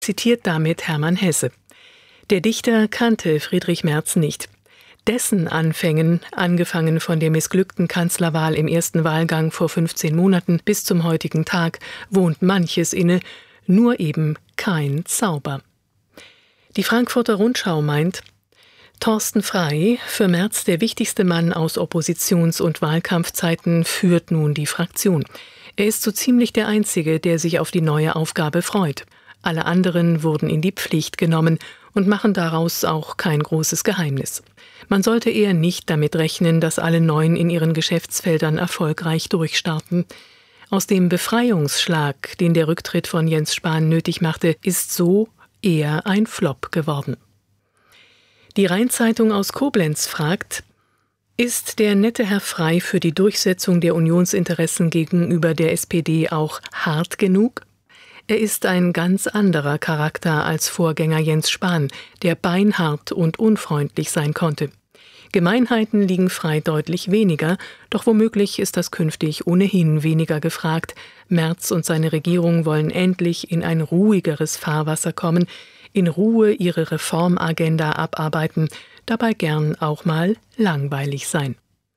zitiert damit Hermann Hesse. Der Dichter kannte Friedrich Merz nicht. Dessen Anfängen, angefangen von der missglückten Kanzlerwahl im ersten Wahlgang vor 15 Monaten bis zum heutigen Tag, wohnt manches inne, nur eben kein Zauber. Die Frankfurter Rundschau meint, Thorsten Frey, für Merz der wichtigste Mann aus Oppositions- und Wahlkampfzeiten, führt nun die Fraktion. Er ist so ziemlich der Einzige, der sich auf die neue Aufgabe freut. Alle anderen wurden in die Pflicht genommen und machen daraus auch kein großes Geheimnis. Man sollte eher nicht damit rechnen, dass alle Neuen in ihren Geschäftsfeldern erfolgreich durchstarten. Aus dem Befreiungsschlag, den der Rücktritt von Jens Spahn nötig machte, ist so eher ein Flop geworden. Die Rhein-Zeitung aus Koblenz fragt, ist der nette Herr Frey für die Durchsetzung der Unionsinteressen gegenüber der SPD auch hart genug? Er ist ein ganz anderer Charakter als Vorgänger Jens Spahn, der beinhart und unfreundlich sein konnte. Gemeinheiten liegen Frey deutlich weniger, doch womöglich ist das künftig ohnehin weniger gefragt. Merz und seine Regierung wollen endlich in ein ruhigeres Fahrwasser kommen, in Ruhe ihre Reformagenda abarbeiten, dabei gern auch mal langweilig sein.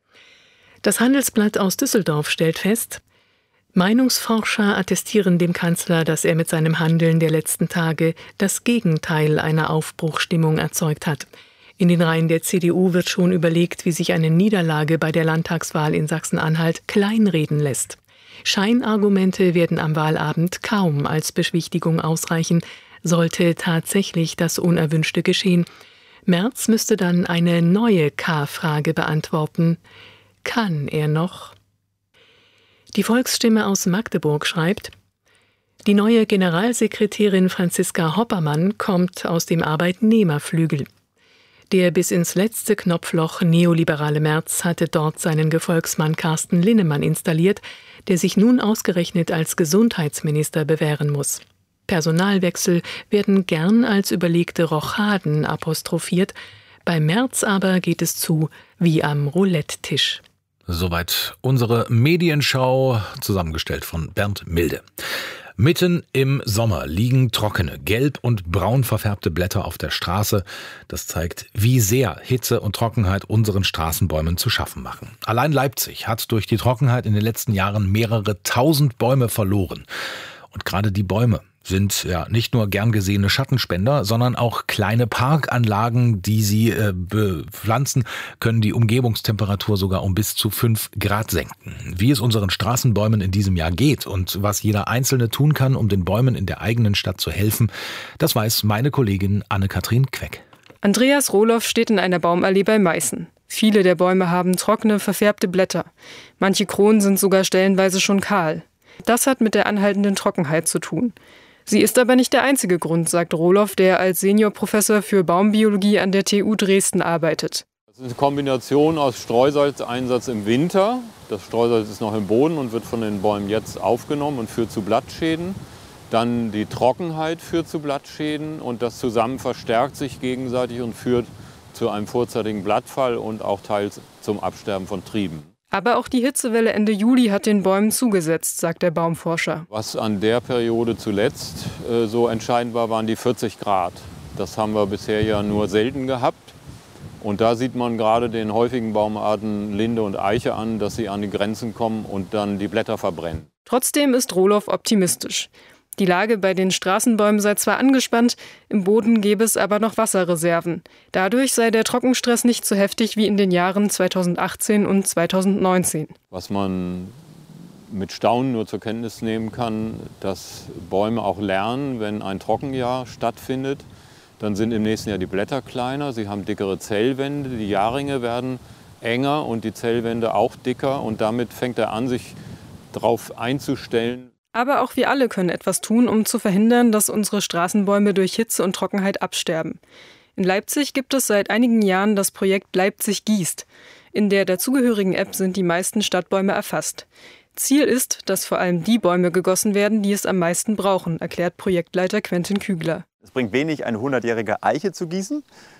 Das Handelsblatt aus Düsseldorf stellt fest, Meinungsforscher attestieren dem Kanzler, dass er mit seinem Handeln der letzten Tage das Gegenteil einer Aufbruchsstimmung erzeugt hat. In den Reihen der CDU wird schon überlegt, wie sich eine Niederlage bei der Landtagswahl in Sachsen-Anhalt kleinreden lässt. Scheinargumente werden am Wahlabend kaum als Beschwichtigung ausreichen, sollte tatsächlich das Unerwünschte geschehen. Merz müsste dann eine neue K-Frage beantworten. Kann er noch? Die Volksstimme aus Magdeburg schreibt, die neue Generalsekretärin Franziska Hoppermann kommt aus dem Arbeitnehmerflügel. Der bis ins letzte Knopfloch neoliberale Merz hatte dort seinen Gefolgsmann Carsten Linnemann installiert, der sich nun ausgerechnet als Gesundheitsminister bewähren muss. Personalwechsel werden gern als überlegte Rochaden apostrophiert, bei Merz aber geht es zu wie am Roulette-Tisch. Soweit unsere Medienschau, zusammengestellt von Bernd Milde. Mitten im Sommer liegen trockene, gelb und braun verfärbte Blätter auf der Straße. Das zeigt, wie sehr Hitze und Trockenheit unseren Straßenbäumen zu schaffen machen. Allein Leipzig hat durch die Trockenheit in den letzten Jahren mehrere tausend Bäume verloren. Und gerade die Bäume sind ja nicht nur gern gesehene Schattenspender, sondern auch kleine Parkanlagen, die sie bepflanzen, können die Umgebungstemperatur sogar um bis zu 5 Grad senken. Wie es unseren Straßenbäumen in diesem Jahr geht und was jeder Einzelne tun kann, um den Bäumen in der eigenen Stadt zu helfen, das weiß meine Kollegin Anne-Kathrin Queck. Andreas Rohloff steht in einer Baumallee bei Meißen. Viele der Bäume haben trockene, verfärbte Blätter. Manche Kronen sind sogar stellenweise schon kahl. Das hat mit der anhaltenden Trockenheit zu tun. Sie ist aber nicht der einzige Grund, sagt Rohloff, der als Seniorprofessor für Baumbiologie an der TU Dresden arbeitet. Das ist eine Kombination aus Streusalzeinsatz im Winter. Das Streusalz ist noch im Boden und wird von den Bäumen jetzt aufgenommen und führt zu Blattschäden. Dann die Trockenheit führt zu Blattschäden und das zusammen verstärkt sich gegenseitig und führt zu einem vorzeitigen Blattfall und auch teils zum Absterben von Trieben. Aber auch die Hitzewelle Ende Juli hat den Bäumen zugesetzt, sagt der Baumforscher. Was an der Periode zuletzt so entscheidend war, waren die 40 Grad. Das haben wir bisher ja nur selten gehabt. Und da sieht man gerade den häufigen Baumarten Linde und Eiche an, dass sie an die Grenzen kommen und dann die Blätter verbrennen. Trotzdem ist Rohloff optimistisch. Die Lage bei den Straßenbäumen sei zwar angespannt, im Boden gäbe es aber noch Wasserreserven. Dadurch sei der Trockenstress nicht so heftig wie in den Jahren 2018 und 2019. Was man mit Staunen nur zur Kenntnis nehmen kann, dass Bäume auch lernen, wenn ein Trockenjahr stattfindet. Dann sind im nächsten Jahr die Blätter kleiner, sie haben dickere Zellwände, die Jahrringe werden enger und die Zellwände auch dicker. Und damit fängt er an, sich darauf einzustellen. Aber auch wir alle können etwas tun, um zu verhindern, dass unsere Straßenbäume durch Hitze und Trockenheit absterben. In Leipzig gibt es seit einigen Jahren das Projekt Leipzig gießt. In der dazugehörigen App sind die meisten Stadtbäume erfasst. Ziel ist, dass vor allem die Bäume gegossen werden, die es am meisten brauchen, erklärt Projektleiter Quentin Kügler. Es bringt wenig, eine 100-jährige Eiche zu gießen.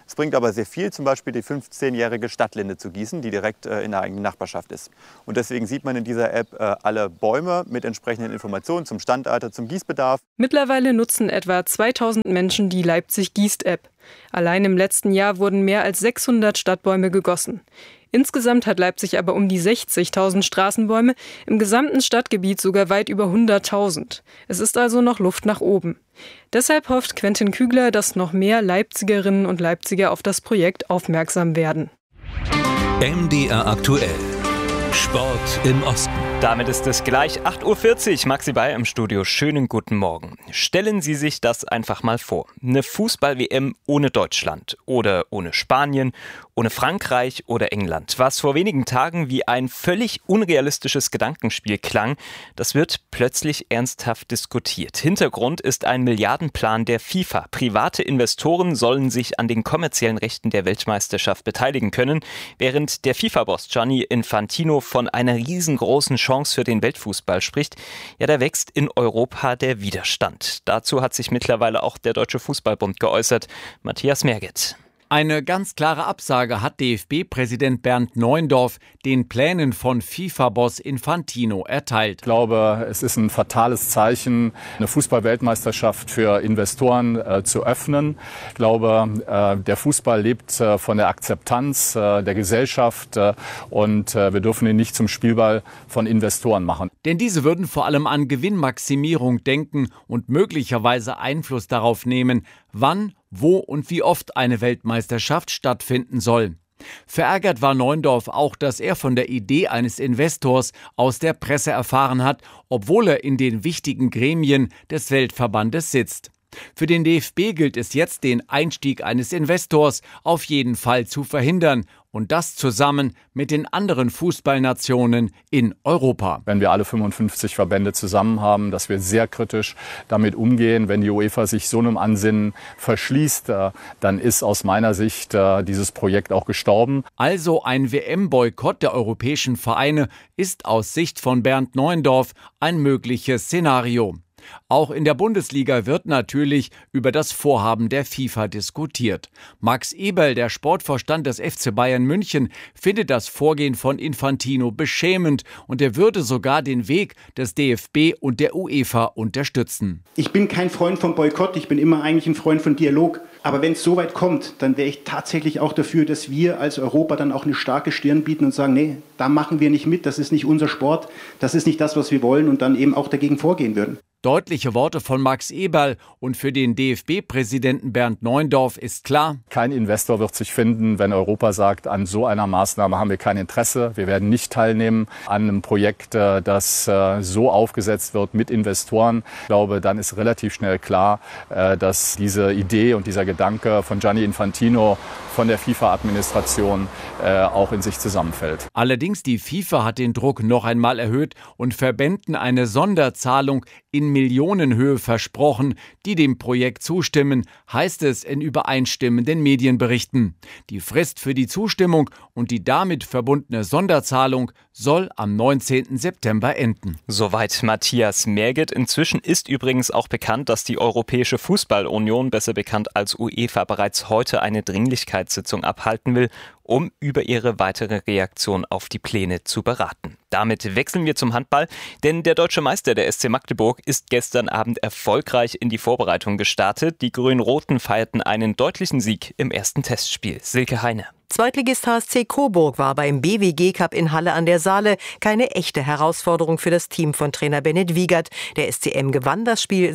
Es bringt aber sehr viel, zum Beispiel die 15-jährige Stadtlinde zu gießen, die direkt in der eigenen Nachbarschaft ist. Und deswegen sieht man in dieser App alle Bäume mit entsprechenden Informationen zum Standalter, zum Gießbedarf. Mittlerweile nutzen etwa 2000 Menschen die Leipzig-Gießt-App. Allein im letzten Jahr wurden mehr als 600 Stadtbäume gegossen. Insgesamt hat Leipzig aber um die 60.000 Straßenbäume, im gesamten Stadtgebiet sogar weit über 100.000. Es ist also noch Luft nach oben. Deshalb hofft Quentin Kügler, dass noch mehr Leipzigerinnen und Leipziger auf das Projekt aufmerksam werden. MDR aktuell. Sport im Osten. Damit ist es gleich 8.40 Uhr. Maxi Bayer im Studio. Schönen guten Morgen. Stellen Sie sich das einfach mal vor. Eine Fußball-WM ohne Deutschland oder ohne Spanien, ohne Frankreich oder England. Was vor wenigen Tagen wie ein völlig unrealistisches Gedankenspiel klang, das wird plötzlich ernsthaft diskutiert. Hintergrund ist ein Milliardenplan der FIFA. Private Investoren sollen sich an den kommerziellen Rechten der Weltmeisterschaft beteiligen können, während der FIFA-Boss Gianni Infantino von einer riesengroßen Chance für den Weltfußball spricht. Ja, da wächst in Europa der Widerstand. Dazu hat sich mittlerweile auch der Deutsche Fußballbund geäußert. Matthias Merget. Eine ganz klare Absage hat DFB-Präsident Bernd Neuendorf den Plänen von FIFA-Boss Infantino erteilt. Ich glaube, es ist ein fatales Zeichen, eine Fußball-Weltmeisterschaft für Investoren zu öffnen. Ich glaube, der Fußball lebt von der Akzeptanz der Gesellschaft und wir dürfen ihn nicht zum Spielball von Investoren machen. Denn diese würden vor allem an Gewinnmaximierung denken und möglicherweise Einfluss darauf nehmen, wann, wo und wie oft eine Weltmeisterschaft stattfinden soll. Verärgert war Neuendorf auch, dass er von der Idee eines Investors aus der Presse erfahren hat, obwohl er in den wichtigen Gremien des Weltverbandes sitzt. Für den DFB gilt es jetzt, den Einstieg eines Investors auf jeden Fall zu verhindern. Und das zusammen mit den anderen Fußballnationen in Europa. Wenn wir alle 55 Verbände zusammen haben, dass wir sehr kritisch damit umgehen. Wenn die UEFA sich so einem Ansinnen verschließt, dann ist aus meiner Sicht dieses Projekt auch gestorben. Also ein WM-Boykott der europäischen Vereine ist aus Sicht von Bernd Neuendorf ein mögliches Szenario. Auch in der Bundesliga wird natürlich über das Vorhaben der FIFA diskutiert. Max Eberl, der Sportvorstand des FC Bayern München, findet das Vorgehen von Infantino beschämend und er würde sogar den Weg des DFB und der UEFA unterstützen. Ich bin kein Freund von Boykott, ich bin immer eigentlich ein Freund von Dialog. Aber wenn es so weit kommt, dann wäre ich tatsächlich auch dafür, dass wir als Europa dann auch eine starke Stirn bieten und sagen, nee, da machen wir nicht mit, das ist nicht unser Sport, das ist nicht das, was wir wollen und dann eben auch dagegen vorgehen würden. Deutliche Worte von Max Eberl und für den DFB-Präsidenten Bernd Neuendorf ist klar: Kein Investor wird sich finden, wenn Europa sagt, an so einer Maßnahme haben wir kein Interesse. Wir werden nicht teilnehmen an einem Projekt, das so aufgesetzt wird mit Investoren. Ich glaube, dann ist relativ schnell klar, dass diese Idee und dieser Gedanke von Gianni Infantino, von der FIFA-Administration auch in sich zusammenfällt. Allerdings die FIFA hat den Druck noch einmal erhöht und Verbänden eine Sonderzahlung in Millionenhöhe versprochen, die dem Projekt zustimmen, heißt es in übereinstimmenden Medienberichten. Die Frist für die Zustimmung und die damit verbundene Sonderzahlung soll am 19. September enden. Soweit Matthias Merget. Inzwischen ist übrigens auch bekannt, dass die Europäische Fußballunion, besser bekannt als UEFA, bereits heute eine Dringlichkeitssitzung abhalten will, um über ihre weitere Reaktion auf die Pläne zu beraten. Damit wechseln wir zum Handball, denn der deutsche Meister, der SC Magdeburg, ist gestern Abend erfolgreich in die Vorbereitung gestartet. Die Grün-Roten feierten einen deutlichen Sieg im ersten Testspiel. Silke Heine. Zweitligist HSC Coburg war beim BWG Cup in Halle an der Saale keine echte Herausforderung für das Team von Trainer Bennett Wiegert. Der SCM gewann das Spiel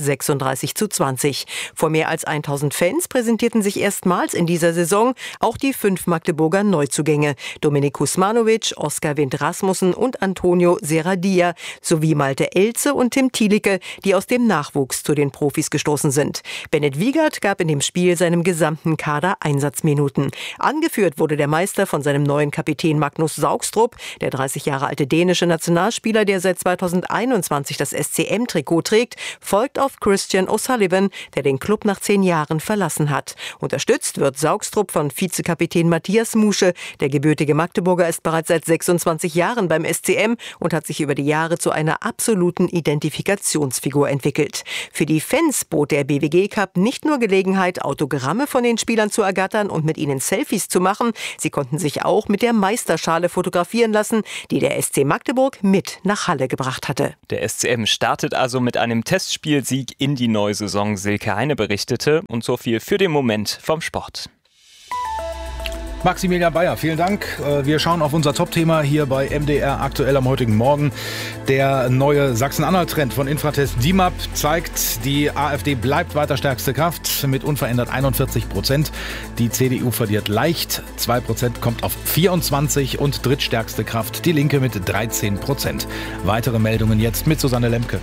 36:20. Vor mehr als 1000 Fans präsentierten sich erstmals in dieser Saison auch die 5 Magdeburger Neuzugänge. Dominik Kusmanovic, Oskar Wind Rasmussen und Antonio Serradia sowie Malte Elze und Tim Thielicke, die aus dem Nachwuchs zu den Profis gestoßen sind. Bennett Wiegert gab in dem Spiel seinem gesamten Kader Einsatzminuten. Angeführt wurde wurde der Meister von seinem neuen Kapitän Magnus Saugstrup, der 30 Jahre alte dänische Nationalspieler, der seit 2021 das SCM-Trikot trägt, folgt auf Christian O'Sullivan, der den Club nach 10 Jahren verlassen hat. Unterstützt wird Saugstrup von Vizekapitän Matthias Musche. Der gebürtige Magdeburger ist bereits seit 26 Jahren beim SCM und hat sich über die Jahre zu einer absoluten Identifikationsfigur entwickelt. Für die Fans bot der BWG Cup nicht nur Gelegenheit, Autogramme von den Spielern zu ergattern und mit ihnen Selfies zu machen. Sie konnten sich auch mit der Meisterschale fotografieren lassen, die der SC Magdeburg mit nach Halle gebracht hatte. Der SCM startet also mit einem Testspielsieg in die neue Saison. Silke Heine berichtete, und so viel für den Moment vom Sport. Maximilian Bayer, vielen Dank. Wir schauen auf unser Top-Thema hier bei MDR aktuell am heutigen Morgen. Der neue Sachsen-Anhalt-Trend von Infratest DIMAP zeigt, die AfD bleibt weiter stärkste Kraft mit unverändert 41%. Die CDU verliert leicht, 2% kommt auf 24% und drittstärkste Kraft die Linke mit 13%. Weitere Meldungen jetzt mit Susanne Lemke.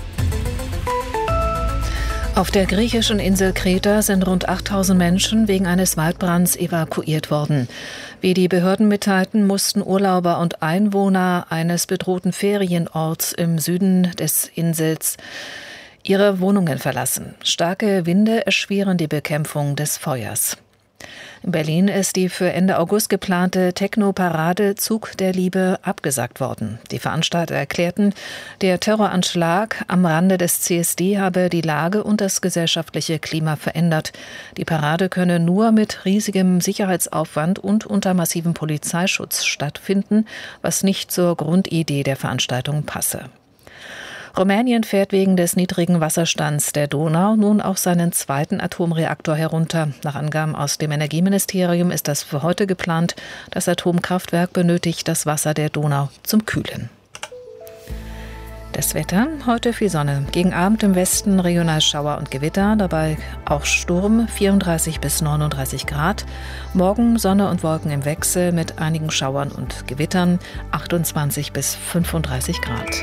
Auf der griechischen Insel Kreta sind rund 8.000 Menschen wegen eines Waldbrands evakuiert worden. Wie die Behörden mitteilten, mussten Urlauber und Einwohner eines bedrohten Ferienorts im Süden des Insels ihre Wohnungen verlassen. Starke Winde erschweren die Bekämpfung des Feuers. In Berlin ist die für Ende August geplante Techno-Parade Zug der Liebe abgesagt worden. Die Veranstalter erklärten, der Terroranschlag am Rande des CSD habe die Lage und das gesellschaftliche Klima verändert. Die Parade könne nur mit riesigem Sicherheitsaufwand und unter massivem Polizeischutz stattfinden, was nicht zur Grundidee der Veranstaltung passe. Rumänien fährt wegen des niedrigen Wasserstands der Donau nun auch seinen zweiten Atomreaktor herunter. Nach Angaben aus dem Energieministerium ist das für heute geplant. Das Atomkraftwerk benötigt das Wasser der Donau zum Kühlen. Das Wetter, heute viel Sonne. Gegen Abend im Westen regional Schauer und Gewitter, dabei auch Sturm, 34 bis 39 Grad. Morgen Sonne und Wolken im Wechsel mit einigen Schauern und Gewittern, 28 bis 35 Grad.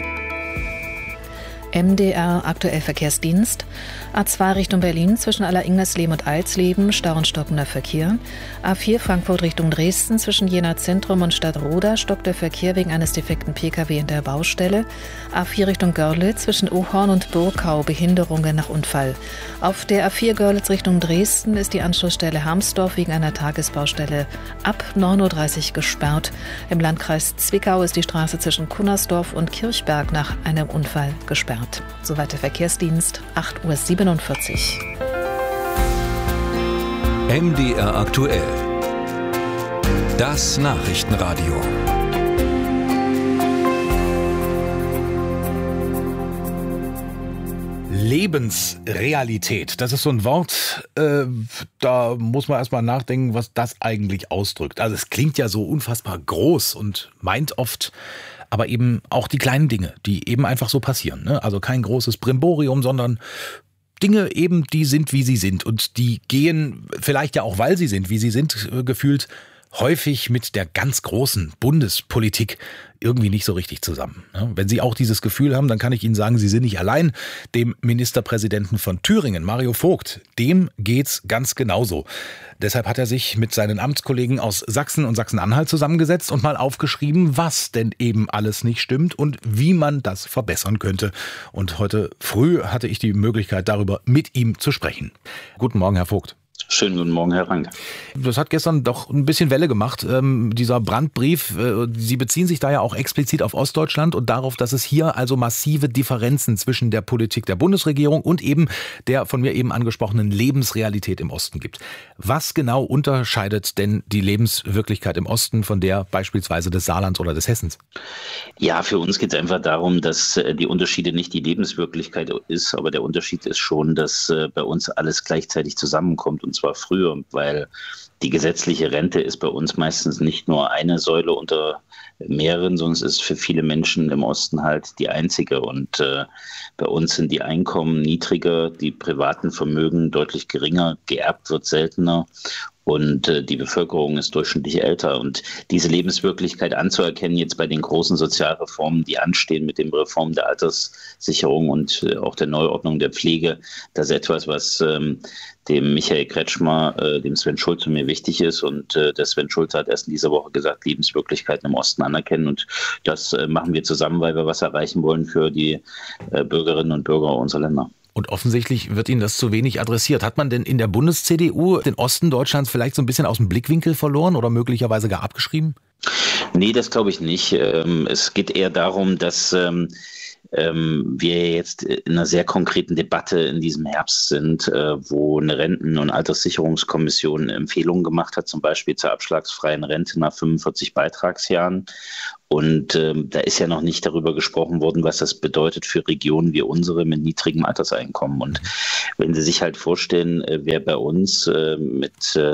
MDR aktuell Verkehrsdienst. A2 Richtung Berlin zwischen Allerignersleben und Alsleben, Stau und stockender Verkehr. A4 Frankfurt Richtung Dresden zwischen Jena Zentrum und Stadtroda stockt der Verkehr wegen eines defekten Pkw in der Baustelle. A4 Richtung Görlitz zwischen Ohorn und Burkau, Behinderungen nach Unfall. Auf der A4 Görlitz Richtung Dresden ist die Anschlussstelle Harmsdorf wegen einer Tagesbaustelle ab 9.30 Uhr gesperrt. Im Landkreis Zwickau ist die Straße zwischen Kunnersdorf und Kirchberg nach einem Unfall gesperrt. Soweit der Verkehrsdienst, 8.47 Uhr. MDR aktuell. Das Nachrichtenradio. Lebensrealität, das ist so ein Wort, da muss man erstmal nachdenken, was das eigentlich ausdrückt. Also es klingt ja so unfassbar groß und meint oft aber eben auch die kleinen Dinge, die eben einfach so passieren. Ne? Also kein großes Brimborium, sondern Dinge eben, die sind, wie sie sind. Und die gehen vielleicht ja auch, weil sie sind, wie sie sind, gefühlt häufig mit der ganz großen Bundespolitik irgendwie nicht so richtig zusammen. Wenn Sie auch dieses Gefühl haben, dann kann ich Ihnen sagen, Sie sind nicht allein. Dem Ministerpräsidenten von Thüringen, Mario Vogt, dem geht's ganz genauso. Deshalb hat er sich mit seinen Amtskollegen aus Sachsen und Sachsen-Anhalt zusammengesetzt und mal aufgeschrieben, was denn eben alles nicht stimmt und wie man das verbessern könnte. Und heute früh hatte ich die Möglichkeit, darüber mit ihm zu sprechen. Guten Morgen, Herr Vogt. Schönen guten Morgen, Herr Rank. Das hat gestern doch ein bisschen Welle gemacht, dieser Brandbrief. Sie beziehen sich da ja auch explizit auf Ostdeutschland und darauf, dass es hier also massive Differenzen zwischen der Politik der Bundesregierung und eben der von mir eben angesprochenen Lebensrealität im Osten gibt. Was genau unterscheidet denn die Lebenswirklichkeit im Osten von der beispielsweise des Saarlands oder des Hessens? Ja, für uns geht es einfach darum, dass die Unterschiede nicht die Lebenswirklichkeit ist, aber der Unterschied ist schon, dass bei uns alles gleichzeitig zusammenkommt. Und zwar früher, weil die gesetzliche Rente ist bei uns meistens nicht nur eine Säule unter mehreren, sondern es ist für viele Menschen im Osten halt die einzige. Und bei uns sind die Einkommen niedriger, die privaten Vermögen deutlich geringer, geerbt wird seltener. und die Bevölkerung ist durchschnittlich älter. Und diese Lebenswirklichkeit anzuerkennen jetzt bei den großen Sozialreformen, die anstehen mit den Reformen der Alterssicherung und auch der Neuordnung der Pflege, das ist etwas, was dem Michael Kretschmer, dem Sven Schulze mir wichtig ist. Und der Sven Schulze hat erst in dieser Woche gesagt, Lebenswirklichkeiten im Osten anerkennen. Und das machen wir zusammen, weil wir was erreichen wollen für die Bürgerinnen und Bürger unserer Länder. Und offensichtlich wird Ihnen das zu wenig adressiert. Hat man denn in der Bundes-CDU den Osten Deutschlands vielleicht so ein bisschen aus dem Blickwinkel verloren oder möglicherweise gar abgeschrieben? Nee, das glaube ich nicht. Es geht eher darum, dass wir jetzt in einer sehr konkreten Debatte in diesem Herbst sind, wo eine Renten- und Alterssicherungskommission Empfehlungen gemacht hat, zum Beispiel zur abschlagsfreien Rente nach 45 Beitragsjahren. Und da ist ja noch nicht darüber gesprochen worden, was das bedeutet für Regionen wie unsere mit niedrigem Alterseinkommen. Und wenn Sie sich halt vorstellen, wer bei uns mit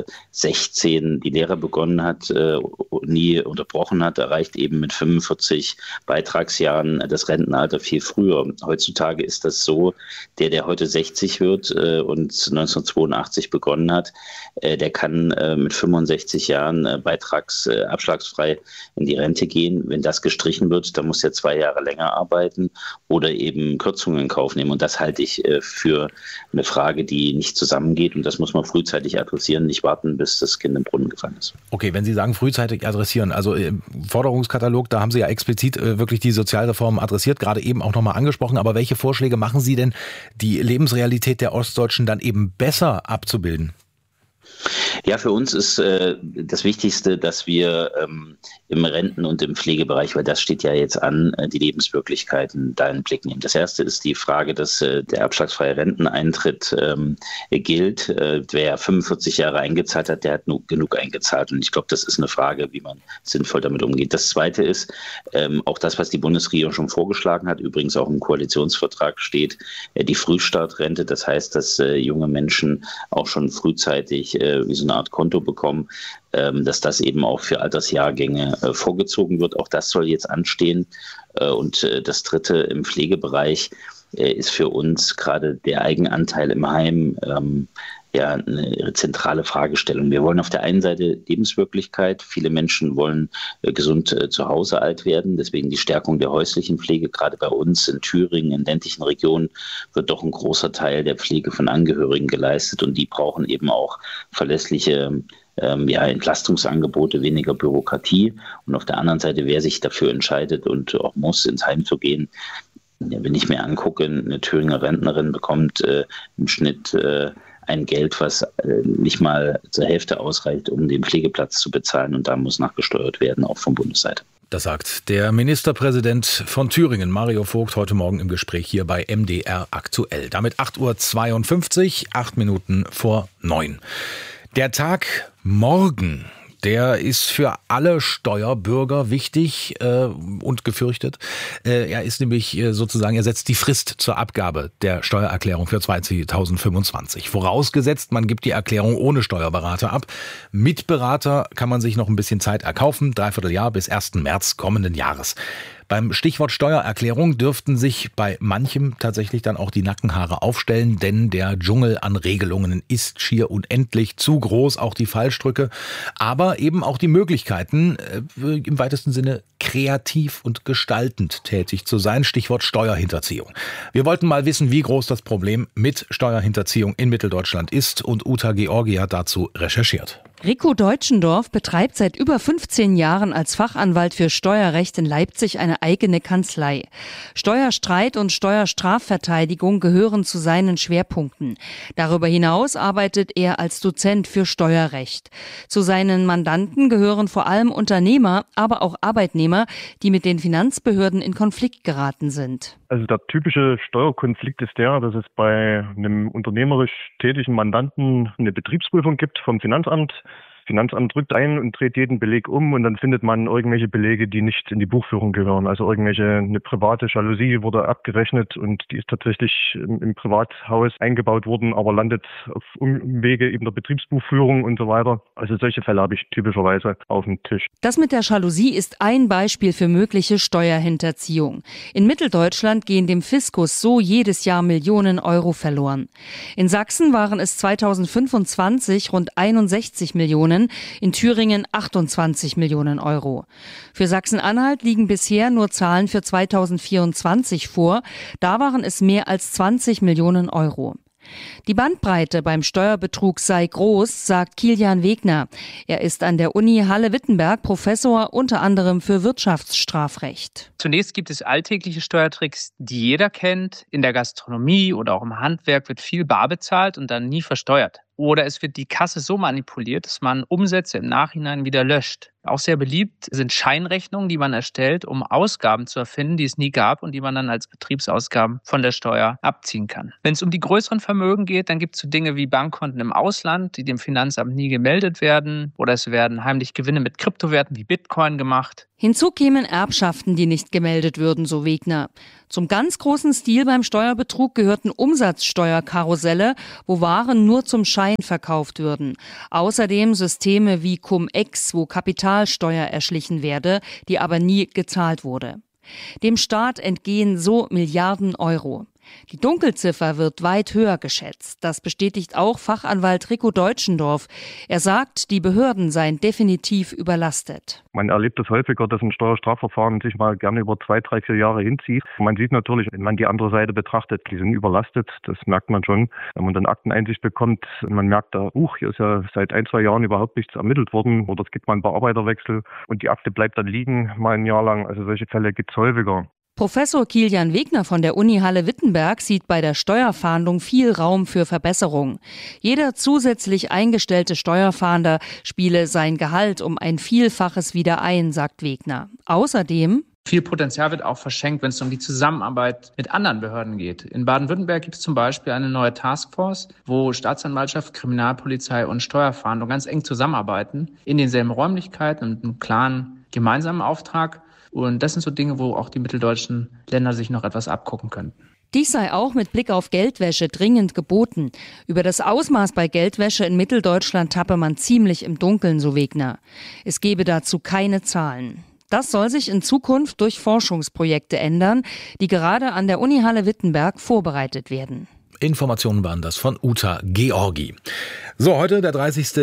16 die Lehre begonnen hat, nie unterbrochen hat, erreicht eben mit 45 Beitragsjahren das Rentenalter viel früher. Heutzutage ist das so, der heute 60 wird und 1982 begonnen hat, der kann mit 65 Jahren abschlagsfrei in die Rente gehen. Wenn das gestrichen wird, dann muss er 2 Jahre länger arbeiten oder eben Kürzungen in Kauf nehmen. Und das halte ich für eine Frage, die nicht zusammengeht. Und das muss man frühzeitig adressieren, nicht warten, bis das Kind im Brunnen gefallen ist. Okay, wenn Sie sagen frühzeitig adressieren, also im Forderungskatalog, da haben Sie ja explizit wirklich die Sozialreformen adressiert, gerade eben auch nochmal angesprochen. Aber welche Vorschläge machen Sie denn, die Lebensrealität der Ostdeutschen dann eben besser abzubilden? Ja, für uns ist das Wichtigste, dass wir im Renten- und im Pflegebereich, weil das steht ja jetzt an, die Lebenswirklichkeiten da in den Blick nehmen. Das erste ist die Frage, dass der abschlagsfreie Renteneintritt gilt. Wer 45 Jahre eingezahlt hat, der hat genug eingezahlt. Und ich glaube, das ist eine Frage, wie man sinnvoll damit umgeht. Das zweite ist auch das, was die Bundesregierung schon vorgeschlagen hat, übrigens auch im Koalitionsvertrag steht, die Frühstartrente. Das heißt, dass junge Menschen auch schon frühzeitig wie so eine Art Konto bekommen, dass das eben auch für Altersjahrgänge vorgezogen wird. Auch das soll jetzt anstehen. Und das dritte im Pflegebereich ist für uns gerade der Eigenanteil im Heim eine zentrale Fragestellung. Wir wollen auf der einen Seite Lebenswirklichkeit. Viele Menschen wollen gesund zu Hause alt werden. Deswegen die Stärkung der häuslichen Pflege. Gerade bei uns in Thüringen, in ländlichen Regionen, wird doch ein großer Teil der Pflege von Angehörigen geleistet. Und die brauchen eben auch verlässliche Entlastungsangebote, weniger Bürokratie. Und auf der anderen Seite, wer sich dafür entscheidet und auch muss, ins Heim zu gehen, wenn ich mir angucke, eine Thüringer Rentnerin bekommt im Schnitt ein Geld, was nicht mal zur Hälfte ausreicht, um den Pflegeplatz zu bezahlen. Und da muss nachgesteuert werden, auch von Bundesseite. Das sagt der Ministerpräsident von Thüringen, Mario Vogt, heute Morgen im Gespräch hier bei MDR aktuell. Damit 8:52 Uhr, 8 Minuten vor 9. Der Tag morgen, der ist für alle Steuerbürger wichtig und gefürchtet. Er ist nämlich sozusagen, er setzt die Frist zur Abgabe der Steuererklärung für 2025. Vorausgesetzt, man gibt die Erklärung ohne Steuerberater ab. Mit Berater kann man sich noch ein bisschen Zeit erkaufen, 3/4 Jahr bis 1. März kommenden Jahres. Beim Stichwort Steuererklärung dürften sich bei manchem tatsächlich dann auch die Nackenhaare aufstellen, denn der Dschungel an Regelungen ist schier unendlich, zu groß, auch die Fallstricke, aber eben auch die Möglichkeiten, im weitesten Sinne kreativ und gestaltend tätig zu sein. Stichwort Steuerhinterziehung. Wir wollten mal wissen, wie groß das Problem mit Steuerhinterziehung in Mitteldeutschland ist, und Uta Georgi hat dazu recherchiert. Rico Deutschendorf betreibt seit über 15 Jahren als Fachanwalt für Steuerrecht in Leipzig eine eigene Kanzlei. Steuerstreit und Steuerstrafverteidigung gehören zu seinen Schwerpunkten. Darüber hinaus arbeitet er als Dozent für Steuerrecht. Zu seinen Mandanten gehören vor allem Unternehmer, aber auch Arbeitnehmer, die mit den Finanzbehörden in Konflikt geraten sind. Also der typische Steuerkonflikt ist der, dass es bei einem unternehmerisch tätigen Mandanten eine Betriebsprüfung gibt vom Finanzamt. Finanzamt drückt ein und dreht jeden Beleg um und dann findet man irgendwelche Belege, die nicht in die Buchführung gehören. Also eine private Jalousie wurde abgerechnet und die ist tatsächlich im Privathaus eingebaut worden, aber landet auf Umwege eben der Betriebsbuchführung und so weiter. Also solche Fälle habe ich typischerweise auf dem Tisch. Das mit der Jalousie ist ein Beispiel für mögliche Steuerhinterziehung. In Mitteldeutschland gehen dem Fiskus so jedes Jahr Millionen Euro verloren. In Sachsen waren es 2025 rund 61 Millionen, in Thüringen 28 Millionen Euro. Für Sachsen-Anhalt liegen bisher nur Zahlen für 2024 vor. Da waren es mehr als 20 Millionen Euro. Die Bandbreite beim Steuerbetrug sei groß, sagt Kilian Wegner. Er ist an der Uni Halle-Wittenberg Professor unter anderem für Wirtschaftsstrafrecht. Zunächst gibt es alltägliche Steuertricks, die jeder kennt. In der Gastronomie oder auch im Handwerk wird viel bar bezahlt und dann nie versteuert. Oder es wird die Kasse so manipuliert, dass man Umsätze im Nachhinein wieder löscht. Auch sehr beliebt sind Scheinrechnungen, die man erstellt, um Ausgaben zu erfinden, die es nie gab und die man dann als Betriebsausgaben von der Steuer abziehen kann. Wenn es um die größeren Vermögen geht, dann gibt es so Dinge wie Bankkonten im Ausland, die dem Finanzamt nie gemeldet werden. Oder es werden heimlich Gewinne mit Kryptowerten wie Bitcoin gemacht. Hinzu kämen Erbschaften, die nicht gemeldet würden, so Wegner. Zum ganz großen Stil beim Steuerbetrug gehörten Umsatzsteuerkarusselle, wo Waren nur zum Schein verkauft würden. Außerdem Systeme wie Cum-Ex, wo Kapitalsteuer erschlichen werde, die aber nie gezahlt wurde. Dem Staat entgehen so Milliarden Euro. Die Dunkelziffer wird weit höher geschätzt. Das bestätigt auch Fachanwalt Rico Deutschendorf. Er sagt, die Behörden seien definitiv überlastet. Man erlebt es häufiger, dass ein Steuerstrafverfahren sich mal gerne über 2, 3, 4 Jahre hinzieht. Man sieht natürlich, wenn man die andere Seite betrachtet, die sind überlastet. Das merkt man schon. Wenn man dann Akteneinsicht bekommt und man merkt, hier ist ja seit 1, 2 Jahren überhaupt nichts ermittelt worden oder es gibt mal einen Bearbeiterwechsel und die Akte bleibt dann liegen, mal ein Jahr lang. Also solche Fälle gibt es häufiger. Professor Kilian Wegner von der Uni Halle-Wittenberg sieht bei der Steuerfahndung viel Raum für Verbesserung. Jeder zusätzlich eingestellte Steuerfahnder spiele sein Gehalt um ein Vielfaches wieder ein, sagt Wegner. Außerdem: Viel Potenzial wird auch verschenkt, wenn es um die Zusammenarbeit mit anderen Behörden geht. In Baden-Württemberg gibt es zum Beispiel eine neue Taskforce, wo Staatsanwaltschaft, Kriminalpolizei und Steuerfahndung ganz eng zusammenarbeiten, in denselben Räumlichkeiten und mit einem klaren gemeinsamen Auftrag. Und das sind so Dinge, wo auch die mitteldeutschen Länder sich noch etwas abgucken könnten. Dies sei auch mit Blick auf Geldwäsche dringend geboten. Über das Ausmaß bei Geldwäsche in Mitteldeutschland tappe man ziemlich im Dunkeln, so Wegner. Es gebe dazu keine Zahlen. Das soll sich in Zukunft durch Forschungsprojekte ändern, die gerade an der Uni Halle-Wittenberg vorbereitet werden. Informationen waren das von Uta Georgi. So, heute der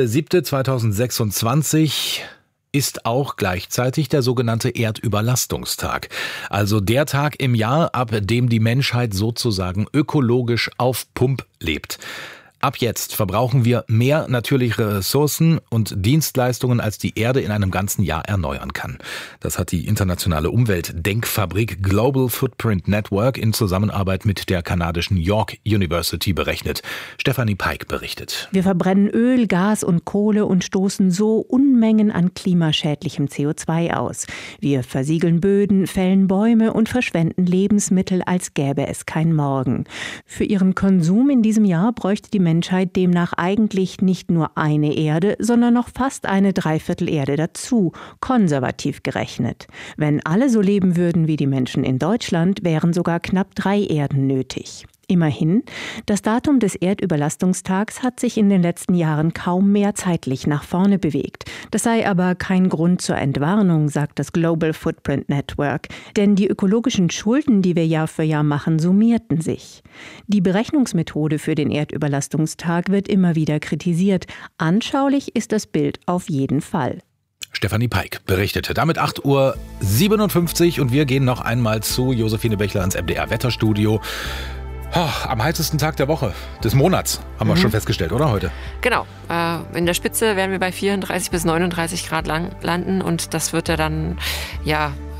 30.07.2026 ist auch gleichzeitig der sogenannte Erdüberlastungstag. Also der Tag im Jahr, ab dem die Menschheit sozusagen ökologisch auf Pump lebt. Ab jetzt verbrauchen wir mehr natürliche Ressourcen und Dienstleistungen, als die Erde in einem ganzen Jahr erneuern kann. Das hat die internationale Umweltdenkfabrik Global Footprint Network in Zusammenarbeit mit der kanadischen York University berechnet. Stefanie Peik berichtet. Wir verbrennen Öl, Gas und Kohle und stoßen so Unmengen an klimaschädlichem CO2 aus. Wir versiegeln Böden, fällen Bäume und verschwenden Lebensmittel, als gäbe es kein Morgen. Für ihren Konsum in diesem Jahr bräuchte die Menschheit demnach eigentlich nicht nur eine Erde, sondern noch fast eine Dreiviertel-Erde dazu, konservativ gerechnet. Wenn alle so leben würden wie die Menschen in Deutschland, wären sogar knapp 3 Erden nötig. Immerhin, das Datum des Erdüberlastungstags hat sich in den letzten Jahren kaum mehr zeitlich nach vorne bewegt. Das sei aber kein Grund zur Entwarnung, sagt das Global Footprint Network. Denn die ökologischen Schulden, die wir Jahr für Jahr machen, summierten sich. Die Berechnungsmethode für den Erdüberlastungstag wird immer wieder kritisiert. Anschaulich ist das Bild auf jeden Fall. Stefanie Peik berichtete. Damit 8.57 Uhr und wir gehen noch einmal zu Josephine Bechler ins MDR-Wetterstudio. Am heißesten Tag der Woche, des Monats, haben wir schon festgestellt, oder heute? Genau. In der Spitze werden wir bei 34 bis 39 Grad landen und das wird ja dann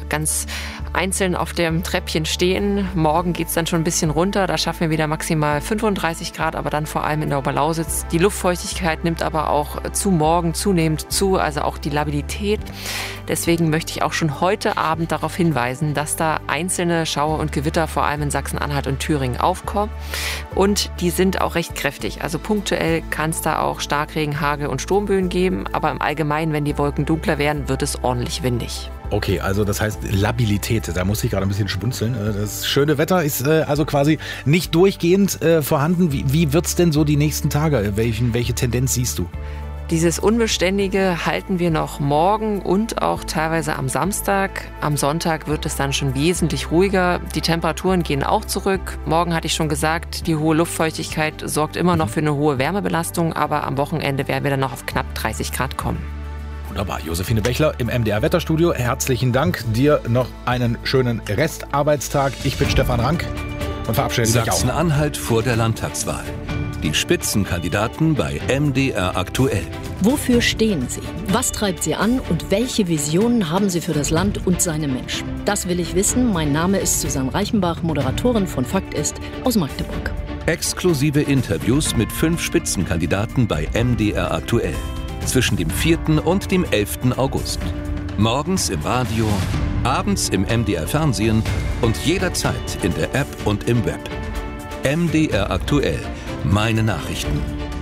ganz einzeln auf dem Treppchen stehen. Morgen geht es dann schon ein bisschen runter. Da schaffen wir wieder maximal 35 Grad, aber dann vor allem in der Oberlausitz. Die Luftfeuchtigkeit nimmt aber auch zu morgen zunehmend zu, also auch die Labilität. Deswegen möchte ich auch schon heute Abend darauf hinweisen, dass da einzelne Schauer und Gewitter vor allem in Sachsen-Anhalt und Thüringen aufkommen. Und die sind auch recht kräftig. Also punktuell kann es da auch Starkregen, Hagel und Sturmböen geben. Aber im Allgemeinen, wenn die Wolken dunkler werden, wird es ordentlich windig. Okay, also das heißt Labilität, da muss ich gerade ein bisschen schmunzeln. Das schöne Wetter ist also quasi nicht durchgehend vorhanden. Wie wird es denn so die nächsten Tage? Welche Tendenz siehst du? Dieses Unbeständige halten wir noch morgen und auch teilweise am Samstag. Am Sonntag wird es dann schon wesentlich ruhiger. Die Temperaturen gehen auch zurück. Morgen hatte ich schon gesagt, die hohe Luftfeuchtigkeit sorgt immer noch für eine hohe Wärmebelastung, aber am Wochenende werden wir dann noch auf knapp 30 Grad kommen. Wunderbar. Josephine Bechler im MDR-Wetterstudio. Herzlichen Dank. Dir noch einen schönen Restarbeitstag. Ich bin Stefan Rank und verabschiede mich auch. Sachsen-Anhalt vor der Landtagswahl. Die Spitzenkandidaten bei MDR aktuell. Wofür stehen Sie? Was treibt Sie an und welche Visionen haben Sie für das Land und seine Menschen? Das will ich wissen. Mein Name ist Susanne Reichenbach, Moderatorin von Fakt ist aus Magdeburg. Exklusive Interviews mit 5 Spitzenkandidaten bei MDR aktuell. Zwischen dem 4. und dem 11. August. Morgens im Radio, abends im MDR Fernsehen und jederzeit in der App und im Web. MDR aktuell. Meine Nachrichten.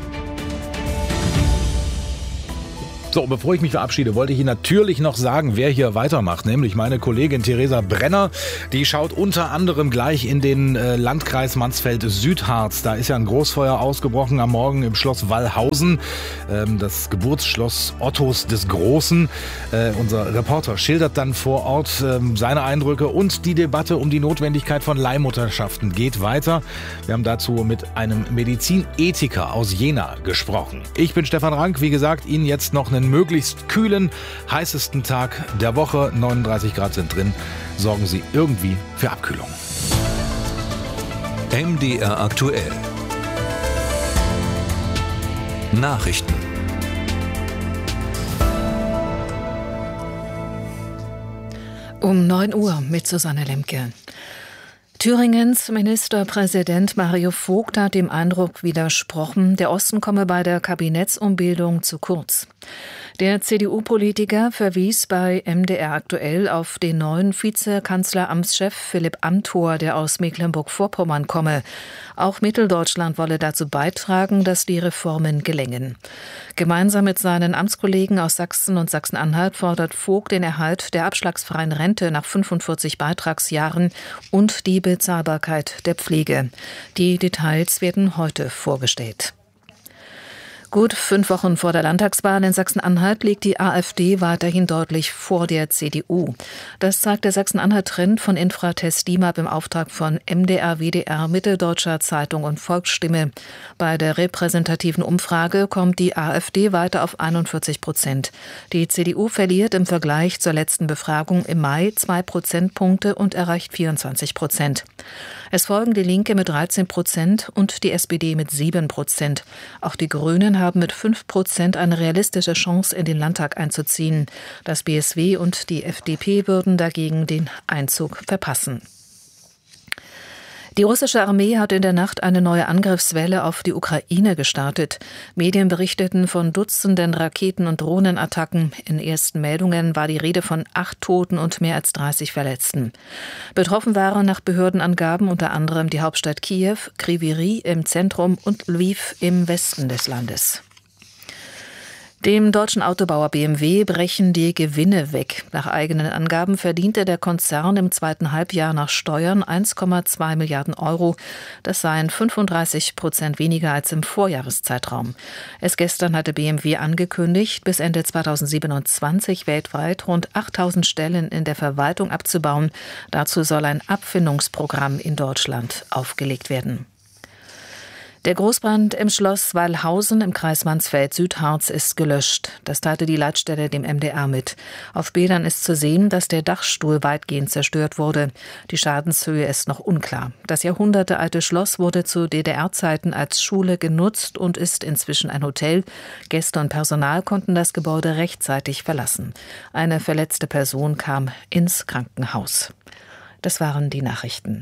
So, bevor ich mich verabschiede, wollte ich Ihnen natürlich noch sagen, wer hier weitermacht, nämlich meine Kollegin Theresa Brenner. Die schaut unter anderem gleich in den Landkreis Mansfeld-Südharz. Da ist ja ein Großfeuer ausgebrochen am Morgen im Schloss Wallhausen, das Geburtsschloss Ottos des Großen. Unser Reporter schildert dann vor Ort seine Eindrücke und die Debatte um die Notwendigkeit von Leihmutterschaften geht weiter. Wir haben dazu mit einem Medizinethiker aus Jena gesprochen. Ich bin Stefan Rank, wie gesagt, Ihnen jetzt noch einen möglichst kühlen, heißesten Tag der Woche. 39 Grad sind drin. Sorgen Sie irgendwie für Abkühlung. MDR aktuell. Nachrichten. Um 9 Uhr mit Susanne Lemke. Thüringens Ministerpräsident Mario Vogt hat dem Eindruck widersprochen, der Osten komme bei der Kabinettsumbildung zu kurz. Der CDU-Politiker verwies bei MDR aktuell auf den neuen Vizekanzleramtschef Philipp Amthor, der aus Mecklenburg-Vorpommern komme. Auch Mitteldeutschland wolle dazu beitragen, dass die Reformen gelingen. Gemeinsam mit seinen Amtskollegen aus Sachsen und Sachsen-Anhalt fordert Vogt den Erhalt der abschlagsfreien Rente nach 45 Beitragsjahren und die Bezahlbarkeit der Pflege. Die Details werden heute vorgestellt. Gut 5 Wochen vor der Landtagswahl in Sachsen-Anhalt liegt die AfD weiterhin deutlich vor der CDU. Das zeigt der Sachsen-Anhalt-Trend von Infratest DIMAP im Auftrag von MDR, WDR, Mitteldeutscher Zeitung und Volksstimme. Bei der repräsentativen Umfrage kommt die AfD weiter auf 41%. Die CDU verliert im Vergleich zur letzten Befragung im Mai 2 Prozentpunkte und erreicht 24%. Es folgen die Linke mit 13% und die SPD mit 7%. Auch die Grünen haben mit 5% eine realistische Chance, in den Landtag einzuziehen. Das BSW und die FDP würden dagegen den Einzug verpassen. Die russische Armee hat in der Nacht eine neue Angriffswelle auf die Ukraine gestartet. Medien berichteten von Dutzenden Raketen- und Drohnenattacken. In ersten Meldungen war die Rede von 8 Toten und mehr als 30 Verletzten. Betroffen waren nach Behördenangaben unter anderem die Hauptstadt Kiew, Kryvyi Rih im Zentrum und Lviv im Westen des Landes. Dem deutschen Autobauer BMW brechen die Gewinne weg. Nach eigenen Angaben verdiente der Konzern im zweiten Halbjahr nach Steuern 1,2 Milliarden Euro. Das seien 35% weniger als im Vorjahreszeitraum. Erst gestern hatte BMW angekündigt, bis Ende 2027 weltweit rund 8.000 Stellen in der Verwaltung abzubauen. Dazu soll ein Abfindungsprogramm in Deutschland aufgelegt werden. Der Großbrand im Schloss Wallhausen im Kreis Mansfeld-Südharz ist gelöscht. Das teilte die Leitstelle dem MDR mit. Auf Bildern ist zu sehen, dass der Dachstuhl weitgehend zerstört wurde. Die Schadenshöhe ist noch unklar. Das jahrhundertealte Schloss wurde zu DDR-Zeiten als Schule genutzt und ist inzwischen ein Hotel. Gäste und Personal konnten das Gebäude rechtzeitig verlassen. Eine verletzte Person kam ins Krankenhaus. Das waren die Nachrichten.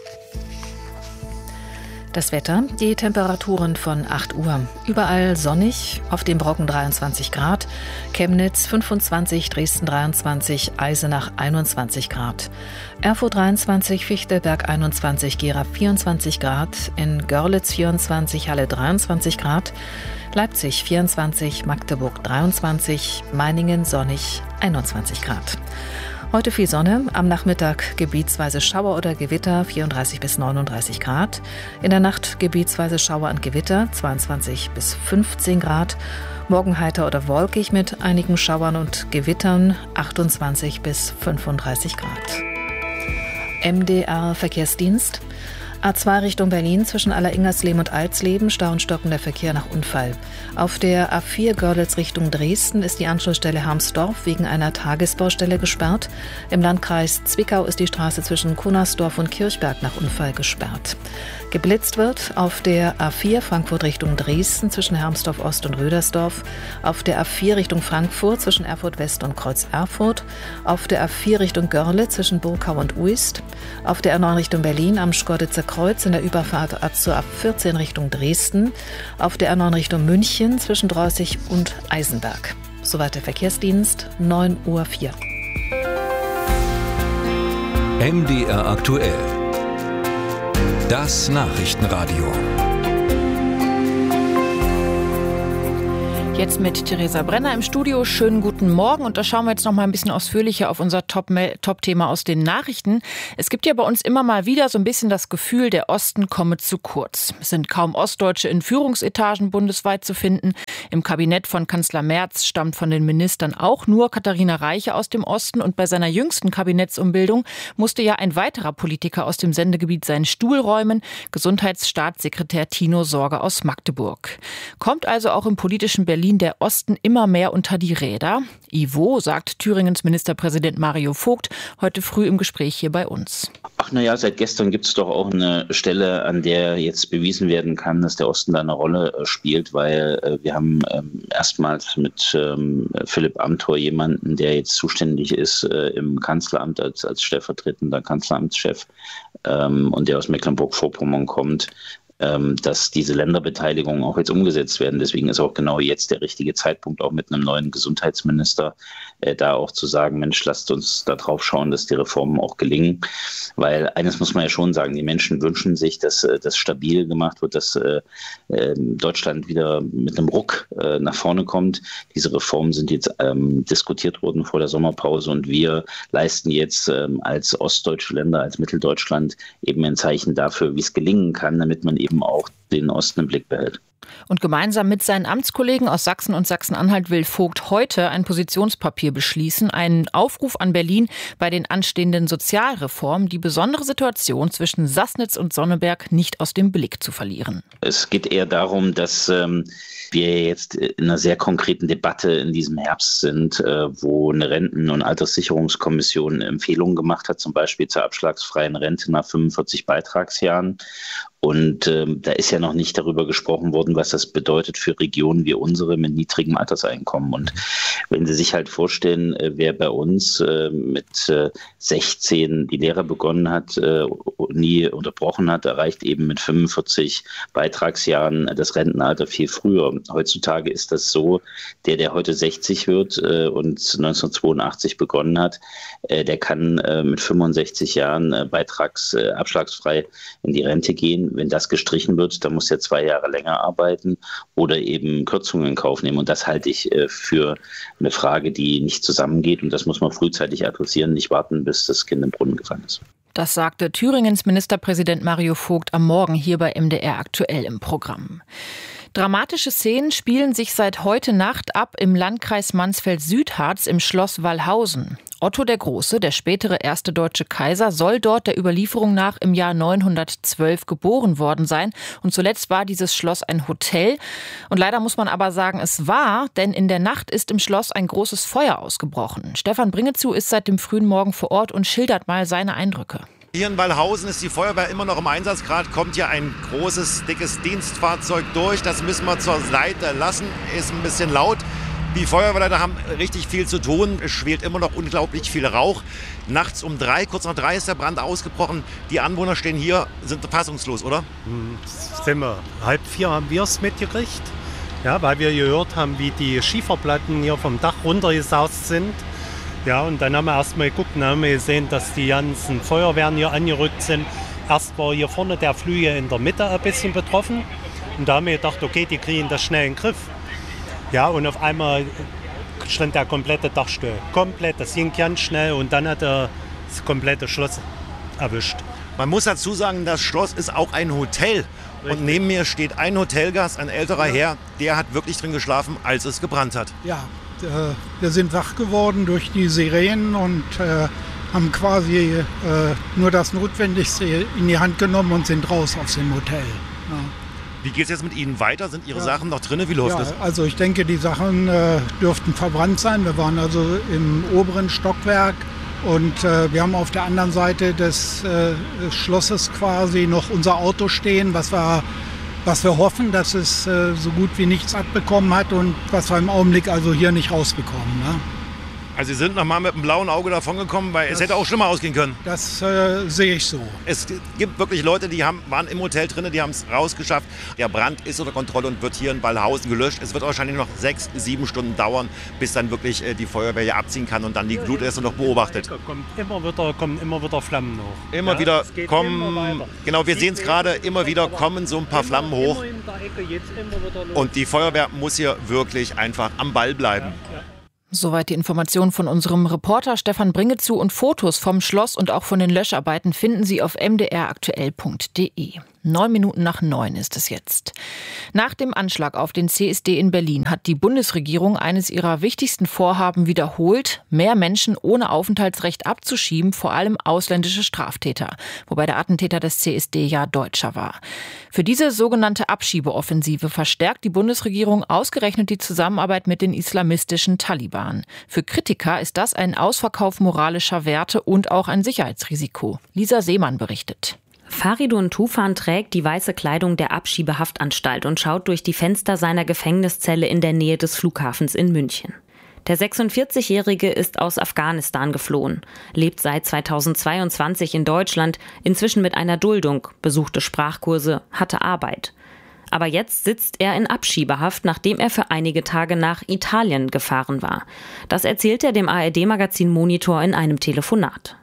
Das Wetter, die Temperaturen von 8 Uhr. Überall sonnig, auf dem Brocken 23 Grad, Chemnitz 25, Dresden 23, Eisenach 21 Grad, Erfurt 23, Fichtelberg 21, Gera 24 Grad, in Görlitz 24, Halle 23 Grad, Leipzig 24, Magdeburg 23, Meiningen sonnig 21 Grad. Heute viel Sonne, am Nachmittag gebietsweise Schauer oder Gewitter, 34 bis 39 Grad. In der Nacht gebietsweise Schauer und Gewitter, 22 bis 15 Grad. Morgen heiter oder wolkig mit einigen Schauern und Gewittern, 28 bis 35 Grad. MDR Verkehrsdienst. A2 Richtung Berlin zwischen Alleringersleben und Alsleben, Stau und stockender Verkehr nach Unfall. Auf der A4 Görlitz Richtung Dresden ist die Anschlussstelle Harmsdorf wegen einer Tagesbaustelle gesperrt. Im Landkreis Zwickau ist die Straße zwischen Kunnersdorf und Kirchberg nach Unfall gesperrt. Geblitzt wird auf der A4 Frankfurt Richtung Dresden zwischen Hermsdorf Ost und Rödersdorf, auf der A4 Richtung Frankfurt zwischen Erfurt West und Kreuz Erfurt, auf der A4 Richtung Görlitz zwischen Burkau und Uist, auf der A9 Richtung Berlin am Schkeuditzer Kreuz in der Überfahrt zur A14 Richtung Dresden, auf der A9 Richtung München zwischen Drossig und Eisenberg. Soweit der Verkehrsdienst, 9:04 Uhr. MDR aktuell. Das Nachrichtenradio. Jetzt mit Theresa Brenner im Studio. Schönen guten Morgen. Und da schauen wir jetzt noch mal ein bisschen ausführlicher auf unser Top-Thema aus den Nachrichten. Es gibt ja bei uns immer mal wieder so ein bisschen das Gefühl, der Osten komme zu kurz. Es sind kaum Ostdeutsche in Führungsetagen bundesweit zu finden. Im Kabinett von Kanzler Merz stammt von den Ministern auch nur Katharina Reiche aus dem Osten. Und bei seiner jüngsten Kabinettsumbildung musste ja ein weiterer Politiker aus dem Sendegebiet seinen Stuhl räumen. Gesundheitsstaatssekretär Tino Sorge aus Magdeburg. Kommt also auch im politischen Berlin der Osten immer mehr unter die Räder? Ivo, sagt Thüringens Ministerpräsident Mario Vogt heute früh im Gespräch hier bei uns. Ach naja, seit gestern gibt es doch auch eine Stelle, an der jetzt bewiesen werden kann, dass der Osten da eine Rolle spielt, weil wir haben erstmals mit Philipp Amthor jemanden, der jetzt zuständig ist im Kanzleramt als stellvertretender Kanzleramtschef und der aus Mecklenburg-Vorpommern kommt, dass diese Länderbeteiligungen auch jetzt umgesetzt werden. Deswegen ist auch genau jetzt der richtige Zeitpunkt, auch mit einem neuen Gesundheitsminister, da auch zu sagen, Mensch, lasst uns da drauf schauen, dass die Reformen auch gelingen. Weil eines muss man ja schon sagen, die Menschen wünschen sich, dass das stabil gemacht wird, dass Deutschland wieder mit einem Ruck nach vorne kommt. Diese Reformen sind jetzt diskutiert worden vor der Sommerpause und wir leisten jetzt als ostdeutsche Länder, als Mitteldeutschland eben ein Zeichen dafür, wie es gelingen kann, damit man eben auch den Osten im Blick behält. Und gemeinsam mit seinen Amtskollegen aus Sachsen und Sachsen-Anhalt will Vogt heute ein Positionspapier beschließen, einen Aufruf an Berlin bei den anstehenden Sozialreformen, die besondere Situation zwischen Sassnitz und Sonneberg nicht aus dem Blick zu verlieren. Es geht eher darum, dass wir jetzt in einer sehr konkreten Debatte in diesem Herbst sind, wo eine Renten- und Alterssicherungskommission Empfehlungen gemacht hat, zum Beispiel zur abschlagsfreien Rente nach 45 Beitragsjahren. Und da ist ja noch nicht darüber gesprochen worden, was das bedeutet für Regionen wie unsere mit niedrigem Alterseinkommen. Und wenn Sie sich halt vorstellen, wer bei uns mit 16 die Lehre begonnen hat, nie unterbrochen hat, erreicht eben mit 45 Beitragsjahren das Rentenalter viel früher. Heutzutage ist das so, der heute 60 wird und 1982 begonnen hat, der kann mit 65 Jahren abschlagsfrei in die Rente gehen. Wenn das gestrichen wird, dann muss er 2 Jahre länger arbeiten oder eben Kürzungen in Kauf nehmen. Und das halte ich für eine Frage, die nicht zusammengeht. Und das muss man frühzeitig adressieren, nicht warten, bis das Kind im Brunnen gefallen ist. Das sagte Thüringens Ministerpräsident Mario Vogt am Morgen hier bei MDR aktuell im Programm. Dramatische Szenen spielen sich seit heute Nacht ab im Landkreis Mansfeld-Südharz im Schloss Wallhausen. Otto der Große, der spätere erste deutsche Kaiser, soll dort der Überlieferung nach im Jahr 912 geboren worden sein. Und zuletzt war dieses Schloss ein Hotel. Und leider muss man aber sagen, es war, denn in der Nacht ist im Schloss ein großes Feuer ausgebrochen. Stefan Bringezu ist seit dem frühen Morgen vor Ort und schildert mal seine Eindrücke. Hier in Wallhausen ist die Feuerwehr immer noch im Einsatz. Gerade kommt hier ein großes, dickes Dienstfahrzeug durch. Das müssen wir zur Seite lassen. Ist ein bisschen laut. Die Feuerwehrleute haben richtig viel zu tun. Es schwelt immer noch unglaublich viel Rauch. Nachts um 3, kurz nach 3 ist der Brand ausgebrochen. Die Anwohner stehen hier, sind fassungslos, oder? Sind wir. 3:30 haben wir es mitgekriegt. Ja, weil wir gehört haben, wie die Schieferplatten hier vom Dach runtergesaust sind. Ja, und dann haben wir erst mal geguckt und haben wir gesehen, dass die ganzen Feuerwehren hier angerückt sind. Erst war hier vorne der Flügel in der Mitte ein bisschen betroffen. Und da haben wir gedacht, okay, die kriegen das schnell in den Griff. Ja, und auf einmal stand der komplette Dach still. Komplett, das ging ganz schnell und dann hat er das komplette Schloss erwischt. Man muss dazu sagen, das Schloss ist auch ein Hotel. Richtig. Und neben mir steht ein Hotelgast, ein älterer Herr, der hat wirklich drin geschlafen, als es gebrannt hat. Ja. Wir sind wach geworden durch die Sirenen und haben quasi nur das Notwendigste in die Hand genommen und sind raus aus dem Hotel. Ja. Wie geht es jetzt mit Ihnen weiter? Sind Ihre Sachen noch drin? Wie läuft das? Also ich denke, die Sachen dürften verbrannt sein. Wir waren also im oberen Stockwerk und wir haben auf der anderen Seite des Schlosses quasi noch unser Auto stehen, was wir hoffen, dass es so gut wie nichts abbekommen hat und was wir im Augenblick also hier nicht rausbekommen. Ne? Also Sie sind nochmal mit einem blauen Auge davongekommen, weil es hätte auch schlimmer ausgehen können. Das sehe ich so. Es gibt wirklich Leute, die waren im Hotel drin, die haben es rausgeschafft. Der Brand ist unter Kontrolle und wird hier in Wallhausen gelöscht. Es wird wahrscheinlich noch 6-7 Stunden dauern, bis dann wirklich die Feuerwehr hier abziehen kann und dann die Glut erst noch beobachtet. Kommen immer wieder Flammen hoch. Immer wieder kommen, genau, wir sehen es gerade, immer wieder kommen so ein paar Flammen hoch. Und die Feuerwehr muss hier wirklich einfach am Ball bleiben. Soweit die Informationen von unserem Reporter Stefan Bringezu und Fotos vom Schloss und auch von den Löscharbeiten finden Sie auf mdraktuell.de. 9:09 ist es jetzt. Nach dem Anschlag auf den CSD in Berlin hat die Bundesregierung eines ihrer wichtigsten Vorhaben wiederholt, mehr Menschen ohne Aufenthaltsrecht abzuschieben, vor allem ausländische Straftäter, wobei der Attentäter des CSD ja Deutscher war. Für diese sogenannte Abschiebeoffensive verstärkt die Bundesregierung ausgerechnet die Zusammenarbeit mit den islamistischen Taliban. Für Kritiker ist das ein Ausverkauf moralischer Werte und auch ein Sicherheitsrisiko. Lisa Seemann berichtet. Faridun Tufan trägt die weiße Kleidung der Abschiebehaftanstalt und schaut durch die Fenster seiner Gefängniszelle in der Nähe des Flughafens in München. Der 46-Jährige ist aus Afghanistan geflohen, lebt seit 2022 in Deutschland, inzwischen mit einer Duldung, besuchte Sprachkurse, hatte Arbeit. Aber jetzt sitzt er in Abschiebehaft, nachdem er für einige Tage nach Italien gefahren war. Das erzählt er dem ARD-Magazin Monitor in einem Telefonat.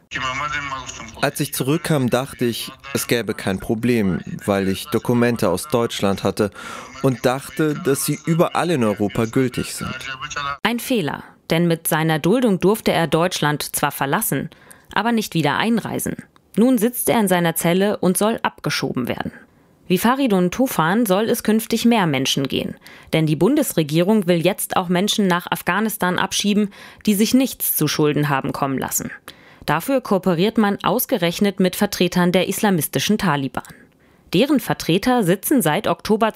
Als ich zurückkam, dachte ich, es gäbe kein Problem, weil ich Dokumente aus Deutschland hatte und dachte, dass sie überall in Europa gültig sind. Ein Fehler, denn mit seiner Duldung durfte er Deutschland zwar verlassen, aber nicht wieder einreisen. Nun sitzt er in seiner Zelle und soll abgeschoben werden. Wie Faridun Tufan soll es künftig mehr Menschen gehen. Denn die Bundesregierung will jetzt auch Menschen nach Afghanistan abschieben, die sich nichts zu Schulden haben kommen lassen. Dafür kooperiert man ausgerechnet mit Vertretern der islamistischen Taliban. Deren Vertreter sitzen seit Oktober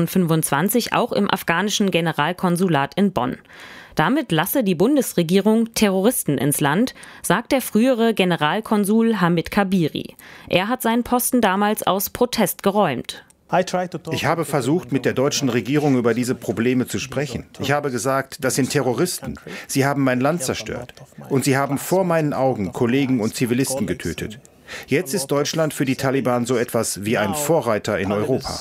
2025 auch im afghanischen Generalkonsulat in Bonn. Damit lasse die Bundesregierung Terroristen ins Land, sagt der frühere Generalkonsul Hamid Kabiri. Er hat seinen Posten damals aus Protest geräumt. Ich habe versucht, mit der deutschen Regierung über diese Probleme zu sprechen. Ich habe gesagt, das sind Terroristen. Sie haben mein Land zerstört. Und sie haben vor meinen Augen Kollegen und Zivilisten getötet. Jetzt ist Deutschland für die Taliban so etwas wie ein Vorreiter in Europa.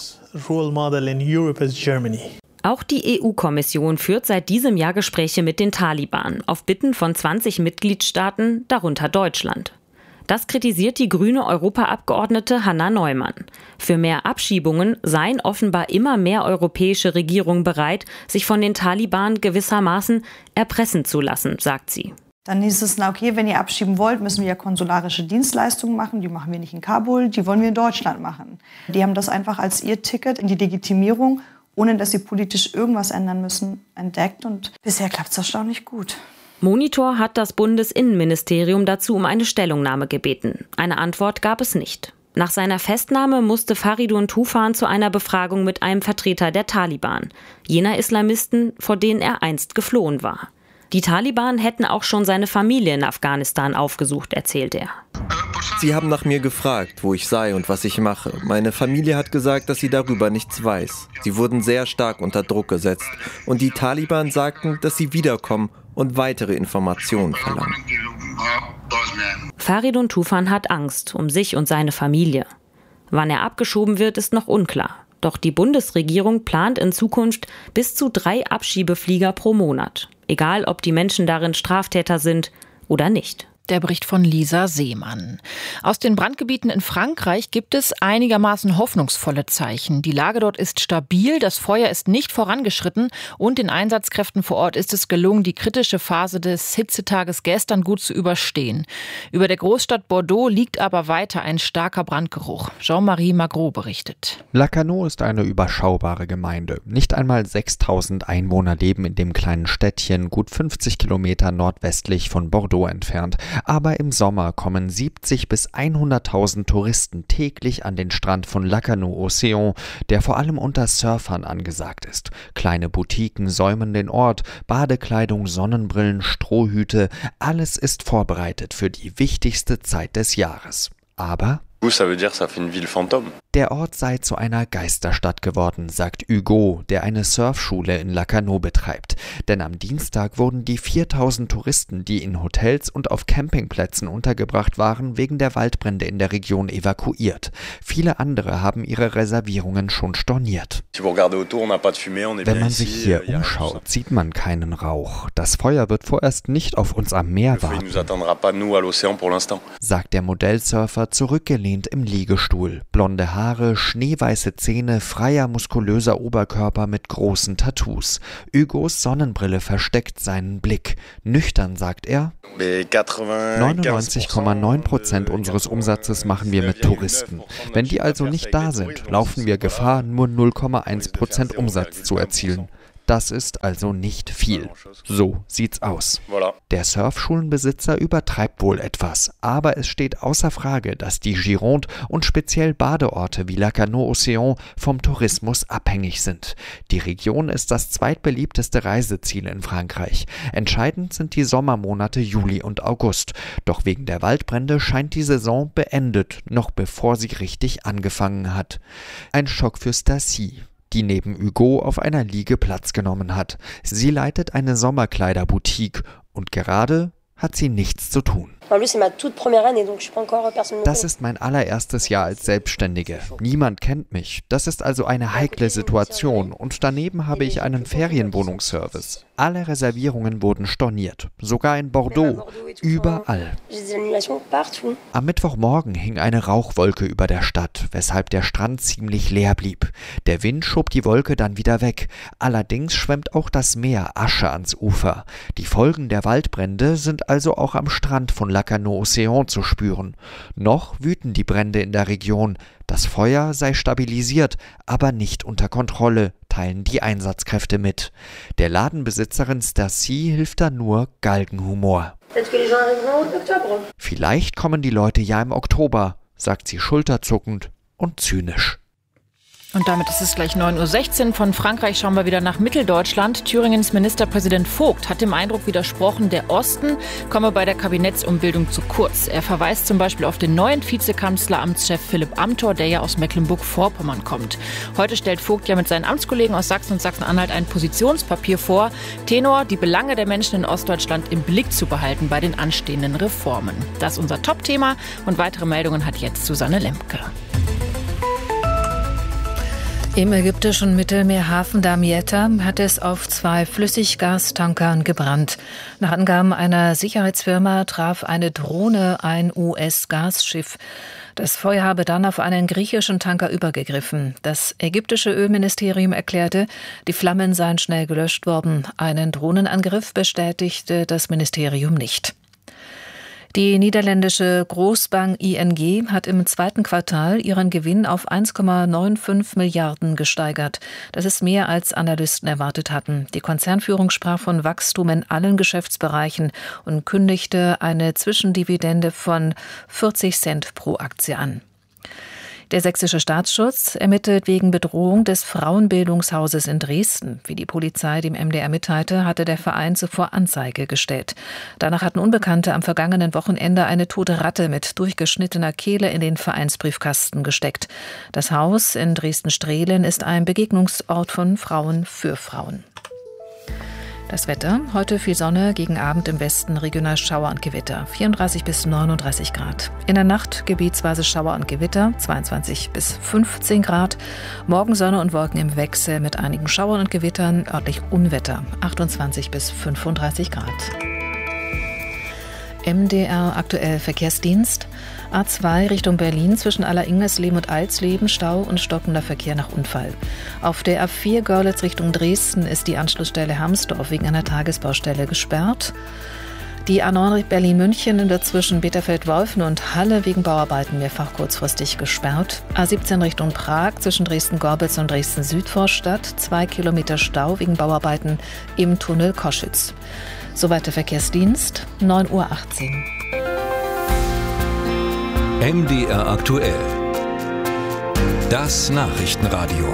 Auch die EU-Kommission führt seit diesem Jahr Gespräche mit den Taliban, auf Bitten von 20 Mitgliedstaaten, darunter Deutschland. Das kritisiert die grüne Europaabgeordnete Hanna Neumann. Für mehr Abschiebungen seien offenbar immer mehr europäische Regierungen bereit, sich von den Taliban gewissermaßen erpressen zu lassen, sagt sie. Dann hieß es, okay, wenn ihr abschieben wollt, müssen wir ja konsularische Dienstleistungen machen. Die machen wir nicht in Kabul, die wollen wir in Deutschland machen. Die haben das einfach als ihr Ticket in die Legitimierung, ohne dass sie politisch irgendwas ändern müssen, entdeckt. Und bisher klappt es erstaunlich gut. Monitor hat das Bundesinnenministerium dazu um eine Stellungnahme gebeten. Eine Antwort gab es nicht. Nach seiner Festnahme musste Faridun Tufan zu einer Befragung mit einem Vertreter der Taliban, jener Islamisten, vor denen er einst geflohen war. Die Taliban hätten auch schon seine Familie in Afghanistan aufgesucht, erzählt er. Sie haben nach mir gefragt, wo ich sei und was ich mache. Meine Familie hat gesagt, dass sie darüber nichts weiß. Sie wurden sehr stark unter Druck gesetzt. Und die Taliban sagten, dass sie wiederkommen und weitere Informationen verlangen. Faridun Tufan hat Angst um sich und seine Familie. Wann er abgeschoben wird, ist noch unklar. Doch die Bundesregierung plant in Zukunft bis zu 3 Abschiebeflieger pro Monat. Egal, ob die Menschen darin Straftäter sind oder nicht. Der Bericht von Lisa Seemann. Aus den Brandgebieten in Frankreich gibt es einigermaßen hoffnungsvolle Zeichen. Die Lage dort ist stabil, das Feuer ist nicht vorangeschritten und den Einsatzkräften vor Ort ist es gelungen, die kritische Phase des Hitzetages gestern gut zu überstehen. Über der Großstadt Bordeaux liegt aber weiter ein starker Brandgeruch. Jean-Marie Magro berichtet. Lacanau ist eine überschaubare Gemeinde. Nicht einmal 6.000 Einwohner leben in dem kleinen Städtchen, gut 50 Kilometer nordwestlich von Bordeaux entfernt. Aber im Sommer kommen 70.000 bis 100.000 Touristen täglich an den Strand von Lacanau-Océan, der vor allem unter Surfern angesagt ist. Kleine Boutiquen säumen den Ort, Badekleidung, Sonnenbrillen, Strohhüte, alles ist vorbereitet für die wichtigste Zeit des Jahres. Aber der Ort sei zu einer Geisterstadt geworden, sagt Hugo, der eine Surfschule in Lacanau betreibt. Denn am Dienstag wurden die 4.000 Touristen, die in Hotels und auf Campingplätzen untergebracht waren, wegen der Waldbrände in der Region evakuiert. Viele andere haben ihre Reservierungen schon storniert. Wenn man sich hier umschaut, sieht man keinen Rauch. Das Feuer wird vorerst nicht auf uns am Meer warten, sagt der Modellsurfer zurückgelehnt im Liegestuhl. Blonde Haare, schneeweiße Zähne, freier, muskulöser Oberkörper mit großen Tattoos. Hugos Sonnenbrille versteckt seinen Blick. Nüchtern sagt er: 99,9% unseres Umsatzes machen wir mit Touristen. Wenn die also nicht da sind, laufen wir Gefahr, nur 0,1% Umsatz zu erzielen. Das ist also nicht viel. So sieht's aus. Der Surfschulenbesitzer übertreibt wohl etwas, aber es steht außer Frage, dass die Gironde und speziell Badeorte wie Lacanau-Océan vom Tourismus abhängig sind. Die Region ist das zweitbeliebteste Reiseziel in Frankreich. Entscheidend sind die Sommermonate Juli und August. Doch wegen der Waldbrände scheint die Saison beendet, noch bevor sie richtig angefangen hat. Ein Schock für Stacy, die neben Hugo auf einer Liege Platz genommen hat. Sie leitet eine Sommerkleiderboutique und gerade hat sie nichts zu tun. Das ist mein allererstes Jahr als Selbstständige. Niemand kennt mich. Das ist also eine heikle Situation. Und daneben habe ich einen Ferienwohnungsservice. Alle Reservierungen wurden storniert. Sogar in Bordeaux. Überall. Am Mittwochmorgen hing eine Rauchwolke über der Stadt, weshalb der Strand ziemlich leer blieb. Der Wind schob die Wolke dann wieder weg. Allerdings schwemmt auch das Meer Asche ans Ufer. Die Folgen der Waldbrände sind also auch am Strand von Lacanau-Océan zu spüren. Noch wüten die Brände in der Region. Das Feuer sei stabilisiert, aber nicht unter Kontrolle, teilen die Einsatzkräfte mit. Der Ladenbesitzerin Stacy hilft da nur Galgenhumor. Vielleicht kommen die Leute ja im Oktober, sagt sie schulterzuckend und zynisch. Und damit ist es gleich 9.16 Uhr. Von Frankreich schauen wir wieder nach Mitteldeutschland. Thüringens Ministerpräsident Vogt hat dem Eindruck widersprochen, der Osten komme bei der Kabinettsumbildung zu kurz. Er verweist zum Beispiel auf den neuen Vizekanzleramtschef Philipp Amthor, der ja aus Mecklenburg-Vorpommern kommt. Heute stellt Vogt ja mit seinen Amtskollegen aus Sachsen und Sachsen-Anhalt ein Positionspapier vor. Tenor, die Belange der Menschen in Ostdeutschland im Blick zu behalten bei den anstehenden Reformen. Das ist unser Top-Thema und weitere Meldungen hat jetzt Susanne Lemke. Im ägyptischen Mittelmeerhafen Damietta hat es auf 2 Flüssiggastankern gebrannt. Nach Angaben einer Sicherheitsfirma traf eine Drohne ein US-Gasschiff. Das Feuer habe dann auf einen griechischen Tanker übergegriffen. Das ägyptische Ölministerium erklärte, die Flammen seien schnell gelöscht worden. Einen Drohnenangriff bestätigte das Ministerium nicht. Die niederländische Großbank ING hat im zweiten Quartal ihren Gewinn auf 1,95 Milliarden gesteigert. Das ist mehr, als Analysten erwartet hatten. Die Konzernführung sprach von Wachstum in allen Geschäftsbereichen und kündigte eine Zwischendividende von 40 Cent pro Aktie an. Der sächsische Staatsschutz ermittelt wegen Bedrohung des Frauenbildungshauses in Dresden. Wie die Polizei dem MDR mitteilte, hatte der Verein zuvor Anzeige gestellt. Danach hatten Unbekannte am vergangenen Wochenende eine tote Ratte mit durchgeschnittener Kehle in den Vereinsbriefkasten gesteckt. Das Haus in Dresden-Strehlen ist ein Begegnungsort von Frauen für Frauen. Das Wetter, heute viel Sonne, gegen Abend im Westen regional Schauer und Gewitter, 34 bis 39 Grad. In der Nacht gebietsweise Schauer und Gewitter, 22 bis 15 Grad. Morgen Sonne und Wolken im Wechsel mit einigen Schauern und Gewittern, örtlich Unwetter, 28 bis 35 Grad. MDR aktuell Verkehrsdienst. A2 Richtung Berlin zwischen Alleringmersleben und Alsleben, Stau und stockender Verkehr nach Unfall. Auf der A4 Görlitz Richtung Dresden ist die Anschlussstelle Hamsdorf wegen einer Tagesbaustelle gesperrt. Die A9 Berlin-München dazwischen Bitterfeld-Wolfen und Halle wegen Bauarbeiten mehrfach kurzfristig gesperrt. A17 Richtung Prag zwischen Dresden-Gorbitz und Dresden-Südvorstadt, 2 Kilometer Stau wegen Bauarbeiten im Tunnel Koschütz. Soweit der Verkehrsdienst, 9:18 Uhr. MDR aktuell. Das Nachrichtenradio.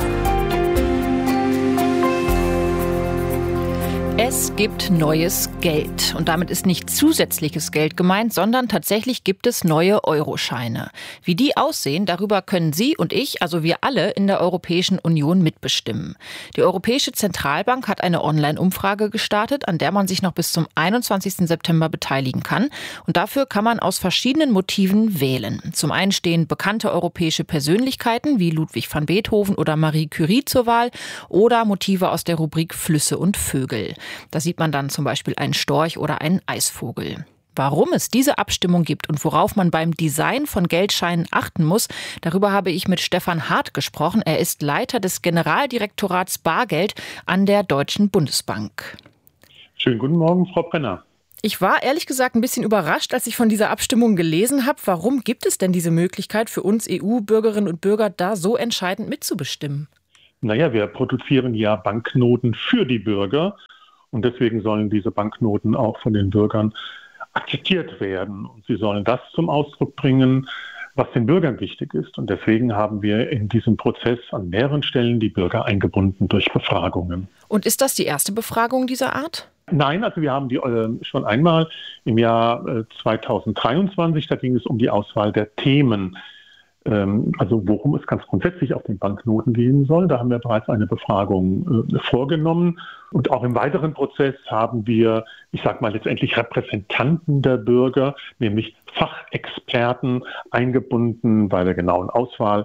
Es gibt neues Geld. Und damit ist nicht zusätzliches Geld gemeint, sondern tatsächlich gibt es neue Euroscheine. Wie die aussehen, darüber können Sie und ich, also wir alle in der Europäischen Union mitbestimmen. Die Europäische Zentralbank hat eine Online-Umfrage gestartet, an der man sich noch bis zum 21. September beteiligen kann. Und dafür kann man aus verschiedenen Motiven wählen. Zum einen stehen bekannte europäische Persönlichkeiten wie Ludwig van Beethoven oder Marie Curie zur Wahl oder Motive aus der Rubrik Flüsse und Vögel. Da sieht man dann zum Beispiel einen Storch oder einen Eisvogel. Warum es diese Abstimmung gibt und worauf man beim Design von Geldscheinen achten muss, darüber habe ich mit Stefan Hart gesprochen. Er ist Leiter des Generaldirektorats Bargeld an der Deutschen Bundesbank. Schönen guten Morgen, Frau Brenner. Ich war ehrlich gesagt ein bisschen überrascht, als ich von dieser Abstimmung gelesen habe. Warum gibt es denn diese Möglichkeit für uns EU-Bürgerinnen und Bürger, da so entscheidend mitzubestimmen? Naja, wir produzieren ja Banknoten für die Bürger. Und deswegen sollen diese Banknoten auch von den Bürgern akzeptiert werden. Und sie sollen das zum Ausdruck bringen, was den Bürgern wichtig ist. Und deswegen haben wir in diesem Prozess an mehreren Stellen die Bürger eingebunden durch Befragungen. Und ist das die erste Befragung dieser Art? Nein, also wir haben die schon einmal im Jahr 2023, da ging es um die Auswahl der Themen. Also worum es ganz grundsätzlich auf den Banknoten gehen soll. Da haben wir bereits eine Befragung vorgenommen. Und auch im weiteren Prozess haben wir, ich sage mal letztendlich Repräsentanten der Bürger, nämlich Fachexperten eingebunden bei der genauen Auswahl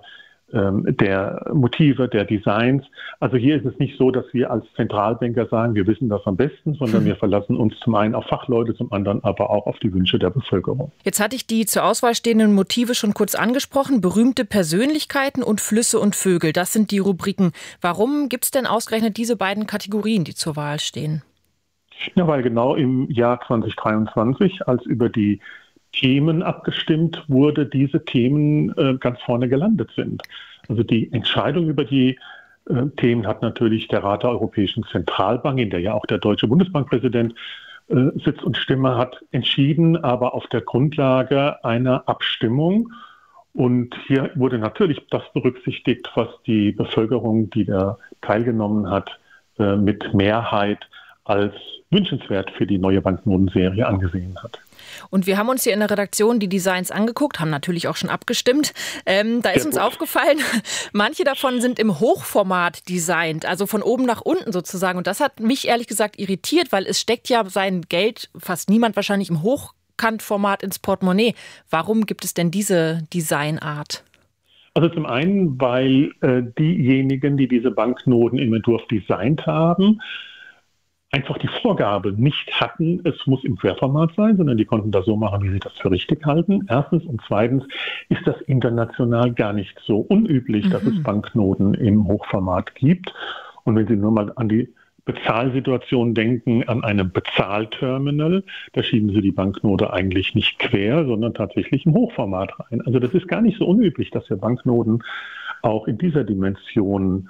der Motive, der Designs. Also hier ist es nicht so, dass wir als Zentralbanker sagen, wir wissen das am besten, sondern wir verlassen uns zum einen auf Fachleute, zum anderen aber auch auf die Wünsche der Bevölkerung. Jetzt hatte ich die zur Auswahl stehenden Motive schon kurz angesprochen. Berühmte Persönlichkeiten und Flüsse und Vögel, das sind die Rubriken. Warum gibt es denn ausgerechnet diese beiden Kategorien, die zur Wahl stehen? Ja, weil genau im Jahr 2023, als über die Themen abgestimmt wurde, diese Themen ganz vorne gelandet sind. Also die Entscheidung über die Themen hat natürlich der Rat der Europäischen Zentralbank, in der ja auch der deutsche Bundesbankpräsident Sitz und Stimme hat, entschieden, aber auf der Grundlage einer Abstimmung. Und hier wurde natürlich das berücksichtigt, was die Bevölkerung, die da teilgenommen hat, mit Mehrheit als wünschenswert für die neue Banknotenserie angesehen hat. Und wir haben uns hier in der Redaktion die Designs angeguckt, haben natürlich auch schon abgestimmt. Da ist uns aufgefallen, manche davon sind im Hochformat designt, also von oben nach unten sozusagen. Und das hat mich ehrlich gesagt irritiert, weil es steckt ja sein Geld, fast niemand wahrscheinlich, im Hochkantformat ins Portemonnaie. Warum gibt es denn diese Designart? Also zum einen, weil diejenigen, die diese Banknoten im Entwurf designt haben, einfach die Vorgabe nicht hatten, es muss im Querformat sein, sondern die konnten das so machen, wie sie das für richtig halten. Erstens. Und zweitens ist das international gar nicht so unüblich, dass es Banknoten im Hochformat gibt. Und wenn Sie nur mal an die Bezahlsituation denken, an einem Bezahlterminal. Da schieben Sie die Banknote eigentlich nicht quer, sondern tatsächlich im Hochformat rein. Also das ist gar nicht so unüblich, dass wir Banknoten auch in dieser Dimension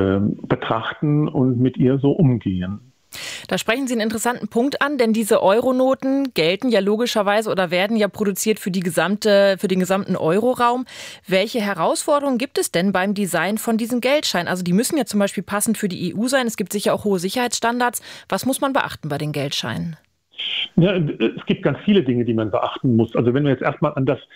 betrachten und mit ihr so umgehen. Da sprechen Sie einen interessanten Punkt an, denn diese Euronoten gelten ja logischerweise oder werden ja produziert für den gesamten Euroraum. Welche Herausforderungen gibt es denn beim Design von diesen Geldscheinen? Also die müssen ja zum Beispiel passend für die EU sein. Es gibt sicher auch hohe Sicherheitsstandards. Was muss man beachten bei den Geldscheinen? Ja, es gibt ganz viele Dinge, die man beachten muss. Also wenn wir jetzt erstmal an das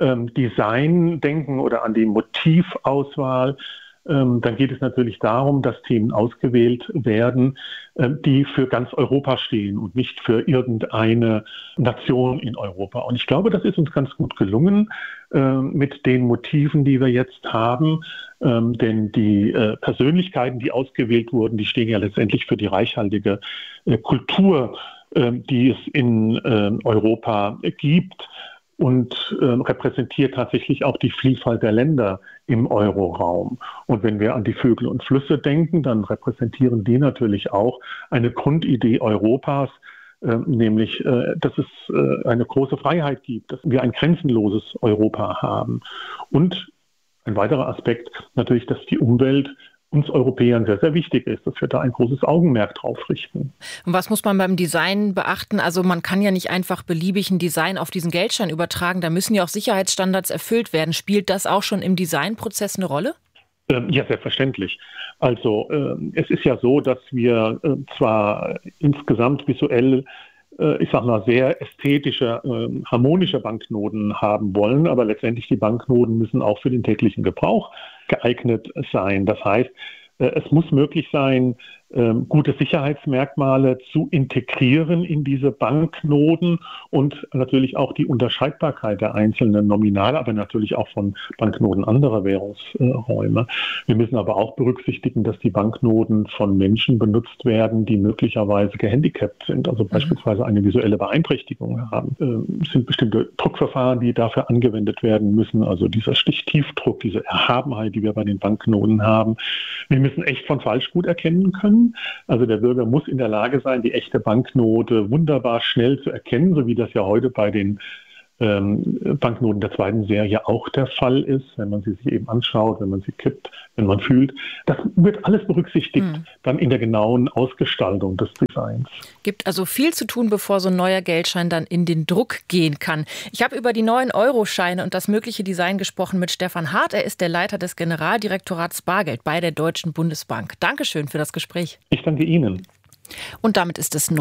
Design denken oder an die Motivauswahl, dann geht es natürlich darum, dass Themen ausgewählt werden, die für ganz Europa stehen und nicht für irgendeine Nation in Europa. Und ich glaube, das ist uns ganz gut gelungen mit den Motiven, die wir jetzt haben. Denn die Persönlichkeiten, die ausgewählt wurden, die stehen ja letztendlich für die reichhaltige Kultur, die es in Europa gibt. Und repräsentiert tatsächlich auch die Vielfalt der Länder im Euroraum. Und wenn wir an die Vögel und Flüsse denken, dann repräsentieren die natürlich auch eine Grundidee Europas, nämlich, dass es eine große Freiheit gibt, dass wir ein grenzenloses Europa haben. Und ein weiterer Aspekt natürlich, dass die Umwelt uns Europäern sehr, sehr wichtig ist, dass wir da ein großes Augenmerk drauf richten. Und was muss man beim Design beachten? Also man kann ja nicht einfach beliebig ein Design auf diesen Geldschein übertragen. Da müssen ja auch Sicherheitsstandards erfüllt werden. Spielt das auch schon im Designprozess eine Rolle? Ja, selbstverständlich. Also es ist ja so, dass wir zwar insgesamt visuell ich sag mal, sehr ästhetische, harmonische Banknoten haben wollen, aber letztendlich die Banknoten müssen auch für den täglichen Gebrauch geeignet sein. Das heißt, es muss möglich sein, gute Sicherheitsmerkmale zu integrieren in diese Banknoten und natürlich auch die Unterscheidbarkeit der einzelnen Nominale, aber natürlich auch von Banknoten anderer Währungsräume. Wir müssen aber auch berücksichtigen, dass die Banknoten von Menschen benutzt werden, die möglicherweise gehandicapt sind, also beispielsweise eine visuelle Beeinträchtigung haben. Es sind bestimmte Druckverfahren, die dafür angewendet werden müssen, also dieser Stichtiefdruck, diese Erhabenheit, die wir bei den Banknoten haben. Wir müssen echt von falsch gut erkennen können. Also der Bürger muss in der Lage sein, die echte Banknote wunderbar schnell zu erkennen, so wie das ja heute bei den Banknoten der zweiten Serie auch der Fall ist, wenn man sie sich eben anschaut, wenn man sie kippt, wenn man fühlt. Das wird alles berücksichtigt dann in der genauen Ausgestaltung des Designs. Gibt also viel zu tun, bevor so ein neuer Geldschein dann in den Druck gehen kann. Ich habe über die neuen Euroscheine und das mögliche Design gesprochen mit Stefan Hart. Er ist der Leiter des Generaldirektorats Bargeld bei der Deutschen Bundesbank. Dankeschön für das Gespräch. Ich danke Ihnen. Und damit ist es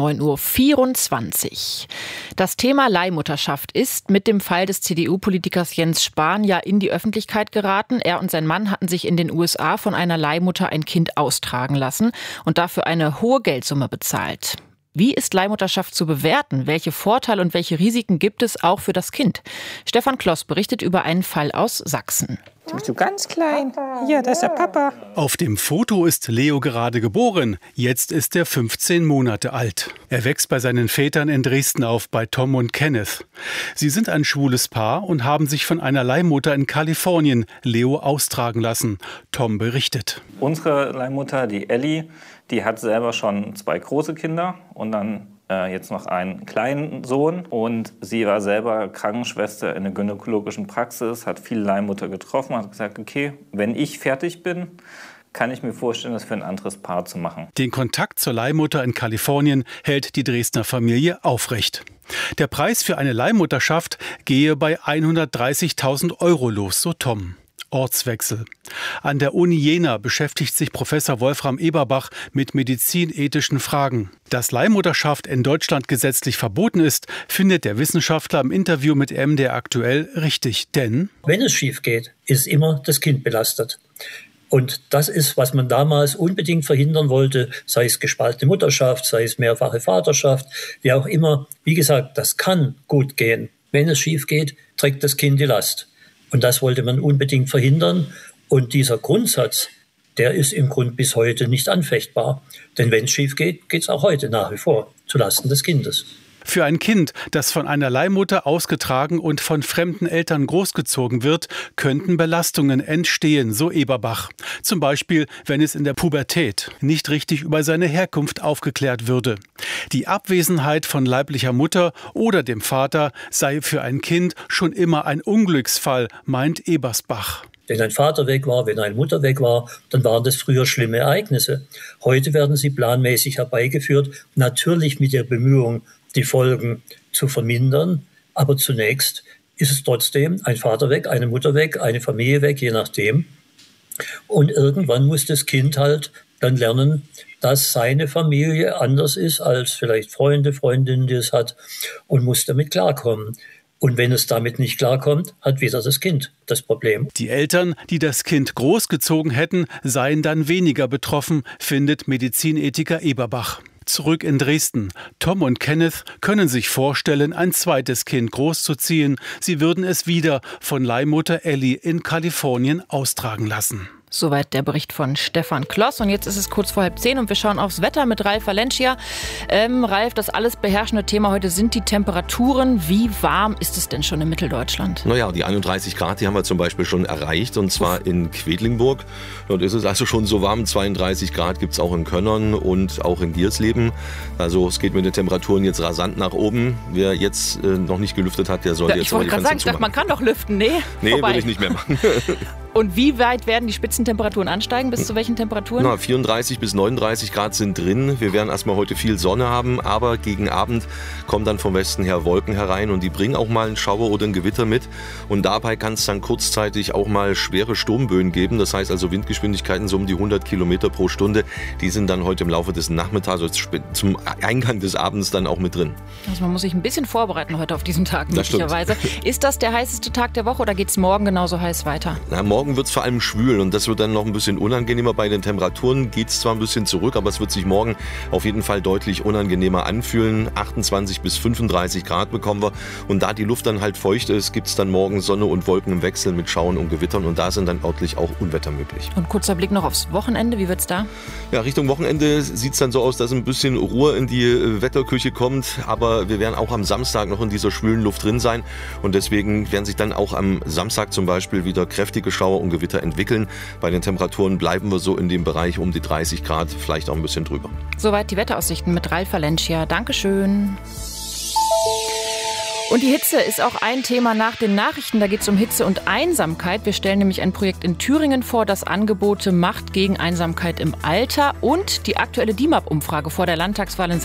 9:24 Uhr. Das Thema Leihmutterschaft ist mit dem Fall des CDU-Politikers Jens Spahn ja in die Öffentlichkeit geraten. Er und sein Mann hatten sich in den USA von einer Leihmutter ein Kind austragen lassen und dafür eine hohe Geldsumme bezahlt. Wie ist Leihmutterschaft zu bewerten? Welche Vorteile und welche Risiken gibt es auch für das Kind? Stefan Kloss berichtet über einen Fall aus Sachsen. Du bist so ganz klein. Ja, das ist der Papa. Auf dem Foto ist Leo gerade geboren. Jetzt ist er 15 Monate alt. Er wächst bei seinen Vätern in Dresden auf, bei Tom und Kenneth. Sie sind ein schwules Paar und haben sich von einer Leihmutter in Kalifornien, Leo, austragen lassen. Tom berichtet. Unsere Leihmutter, die Ellie, die hat selber schon 2 große Kinder und dann jetzt noch einen kleinen Sohn. Und sie war selber Krankenschwester in einer gynäkologischen Praxis, hat viele Leihmutter getroffen, hat gesagt, okay, wenn ich fertig bin, kann ich mir vorstellen, das für ein anderes Paar zu machen. Den Kontakt zur Leihmutter in Kalifornien hält die Dresdner Familie aufrecht. Der Preis für eine Leihmutterschaft gehe bei 130.000 € los, so Tom. Ortswechsel. An der Uni Jena beschäftigt sich Professor Wolfram Eberbach mit medizinethischen Fragen. Dass Leihmutterschaft in Deutschland gesetzlich verboten ist, findet der Wissenschaftler im Interview mit MDR aktuell richtig. Denn wenn es schief geht, ist immer das Kind belastet. Und das ist, was man damals unbedingt verhindern wollte, sei es gespaltene Mutterschaft, sei es mehrfache Vaterschaft, wie auch immer. Wie gesagt, das kann gut gehen. Wenn es schief geht, trägt das Kind die Last. Und das wollte man unbedingt verhindern. Und dieser Grundsatz, der ist im Grunde bis heute nicht anfechtbar. Denn wenn es schief geht, geht es auch heute nach wie vor zulasten des Kindes. Für ein Kind, das von einer Leihmutter ausgetragen und von fremden Eltern großgezogen wird, könnten Belastungen entstehen, so Eberbach. Zum Beispiel, wenn es in der Pubertät nicht richtig über seine Herkunft aufgeklärt würde. Die Abwesenheit von leiblicher Mutter oder dem Vater sei für ein Kind schon immer ein Unglücksfall, meint Ebersbach. Wenn ein Vater weg war, wenn eine Mutter weg war, dann waren das früher schlimme Ereignisse. Heute werden sie planmäßig herbeigeführt, natürlich mit der Bemühung, die Folgen zu vermindern. Aber zunächst ist es trotzdem ein Vater weg, eine Mutter weg, eine Familie weg, je nachdem. Und irgendwann muss das Kind halt dann lernen, dass seine Familie anders ist als vielleicht Freunde, Freundinnen, die es hat, und muss damit klarkommen. Und wenn es damit nicht klarkommt, hat wieder das Kind das Problem. Die Eltern, die das Kind großgezogen hätten, seien dann weniger betroffen, findet Medizinethiker Eberbach. Zurück in Dresden. Tom und Kenneth können sich vorstellen, ein zweites Kind großzuziehen. Sie würden es wieder von Leihmutter Ellie in Kalifornien austragen lassen. Soweit der Bericht von Stefan Kloss. Und jetzt ist es kurz vor 9:30 und wir schauen aufs Wetter mit Ralf Valencia. Ralf, das alles beherrschende Thema heute sind die Temperaturen. Wie warm ist es denn schon in Mitteldeutschland? Naja, die 31 Grad, die haben wir zum Beispiel schon erreicht, und zwar in Quedlinburg. Dort ist es also schon so warm. 32 Grad gibt es auch in Könnern und auch in Giersleben. Also es geht mit den Temperaturen jetzt rasant nach oben. Wer jetzt noch nicht gelüftet hat, der soll jetzt mal die Fenster zumachen. Ich dachte, man kann doch lüften. Nee, würde ich nicht mehr machen. Und wie weit werden die Spitzentemperaturen ansteigen? Bis zu welchen Temperaturen? 34 bis 39 Grad sind drin. Wir werden erstmal heute viel Sonne haben, aber gegen Abend kommen dann vom Westen her Wolken herein und die bringen auch mal einen Schauer oder ein Gewitter mit. Und dabei kann es dann kurzzeitig auch mal schwere Sturmböen geben. Das heißt also Windgeschwindigkeiten so um die 100 Kilometer pro Stunde. Die sind dann heute im Laufe des Nachmittags, also zum Eingang des Abends dann auch mit drin. Also man muss sich ein bisschen vorbereiten heute auf diesen Tag möglicherweise. Ist das der heißeste Tag der Woche oder geht es morgen genauso heiß weiter? Morgen wird es vor allem schwül und das wird dann noch ein bisschen unangenehmer. Bei den Temperaturen geht es zwar ein bisschen zurück, aber es wird sich morgen auf jeden Fall deutlich unangenehmer anfühlen. 28 bis 35 Grad bekommen wir, und da die Luft dann halt feucht ist, gibt es dann morgen Sonne und Wolken im Wechsel mit Schauern und Gewittern, und da sind dann örtlich auch Unwetter möglich. Und kurzer Blick noch aufs Wochenende, wie wird's da? Ja, Richtung Wochenende sieht es dann so aus, dass ein bisschen Ruhe in die Wetterküche kommt, aber wir werden auch am Samstag noch in dieser schwülen Luft drin sein, und deswegen werden sich dann auch am Samstag zum Beispiel wieder kräftige Schauer und Gewitter entwickeln. Bei den Temperaturen bleiben wir so in dem Bereich um die 30 Grad, vielleicht auch ein bisschen drüber. Soweit die Wetteraussichten mit Ralf Valencia. Dankeschön. Und die Hitze ist auch ein Thema nach den Nachrichten. Da geht es um Hitze und Einsamkeit. Wir stellen nämlich ein Projekt in Thüringen vor, das Angebote macht gegen Einsamkeit im Alter. Und die aktuelle DIMAP-Umfrage vor der Landtagswahl in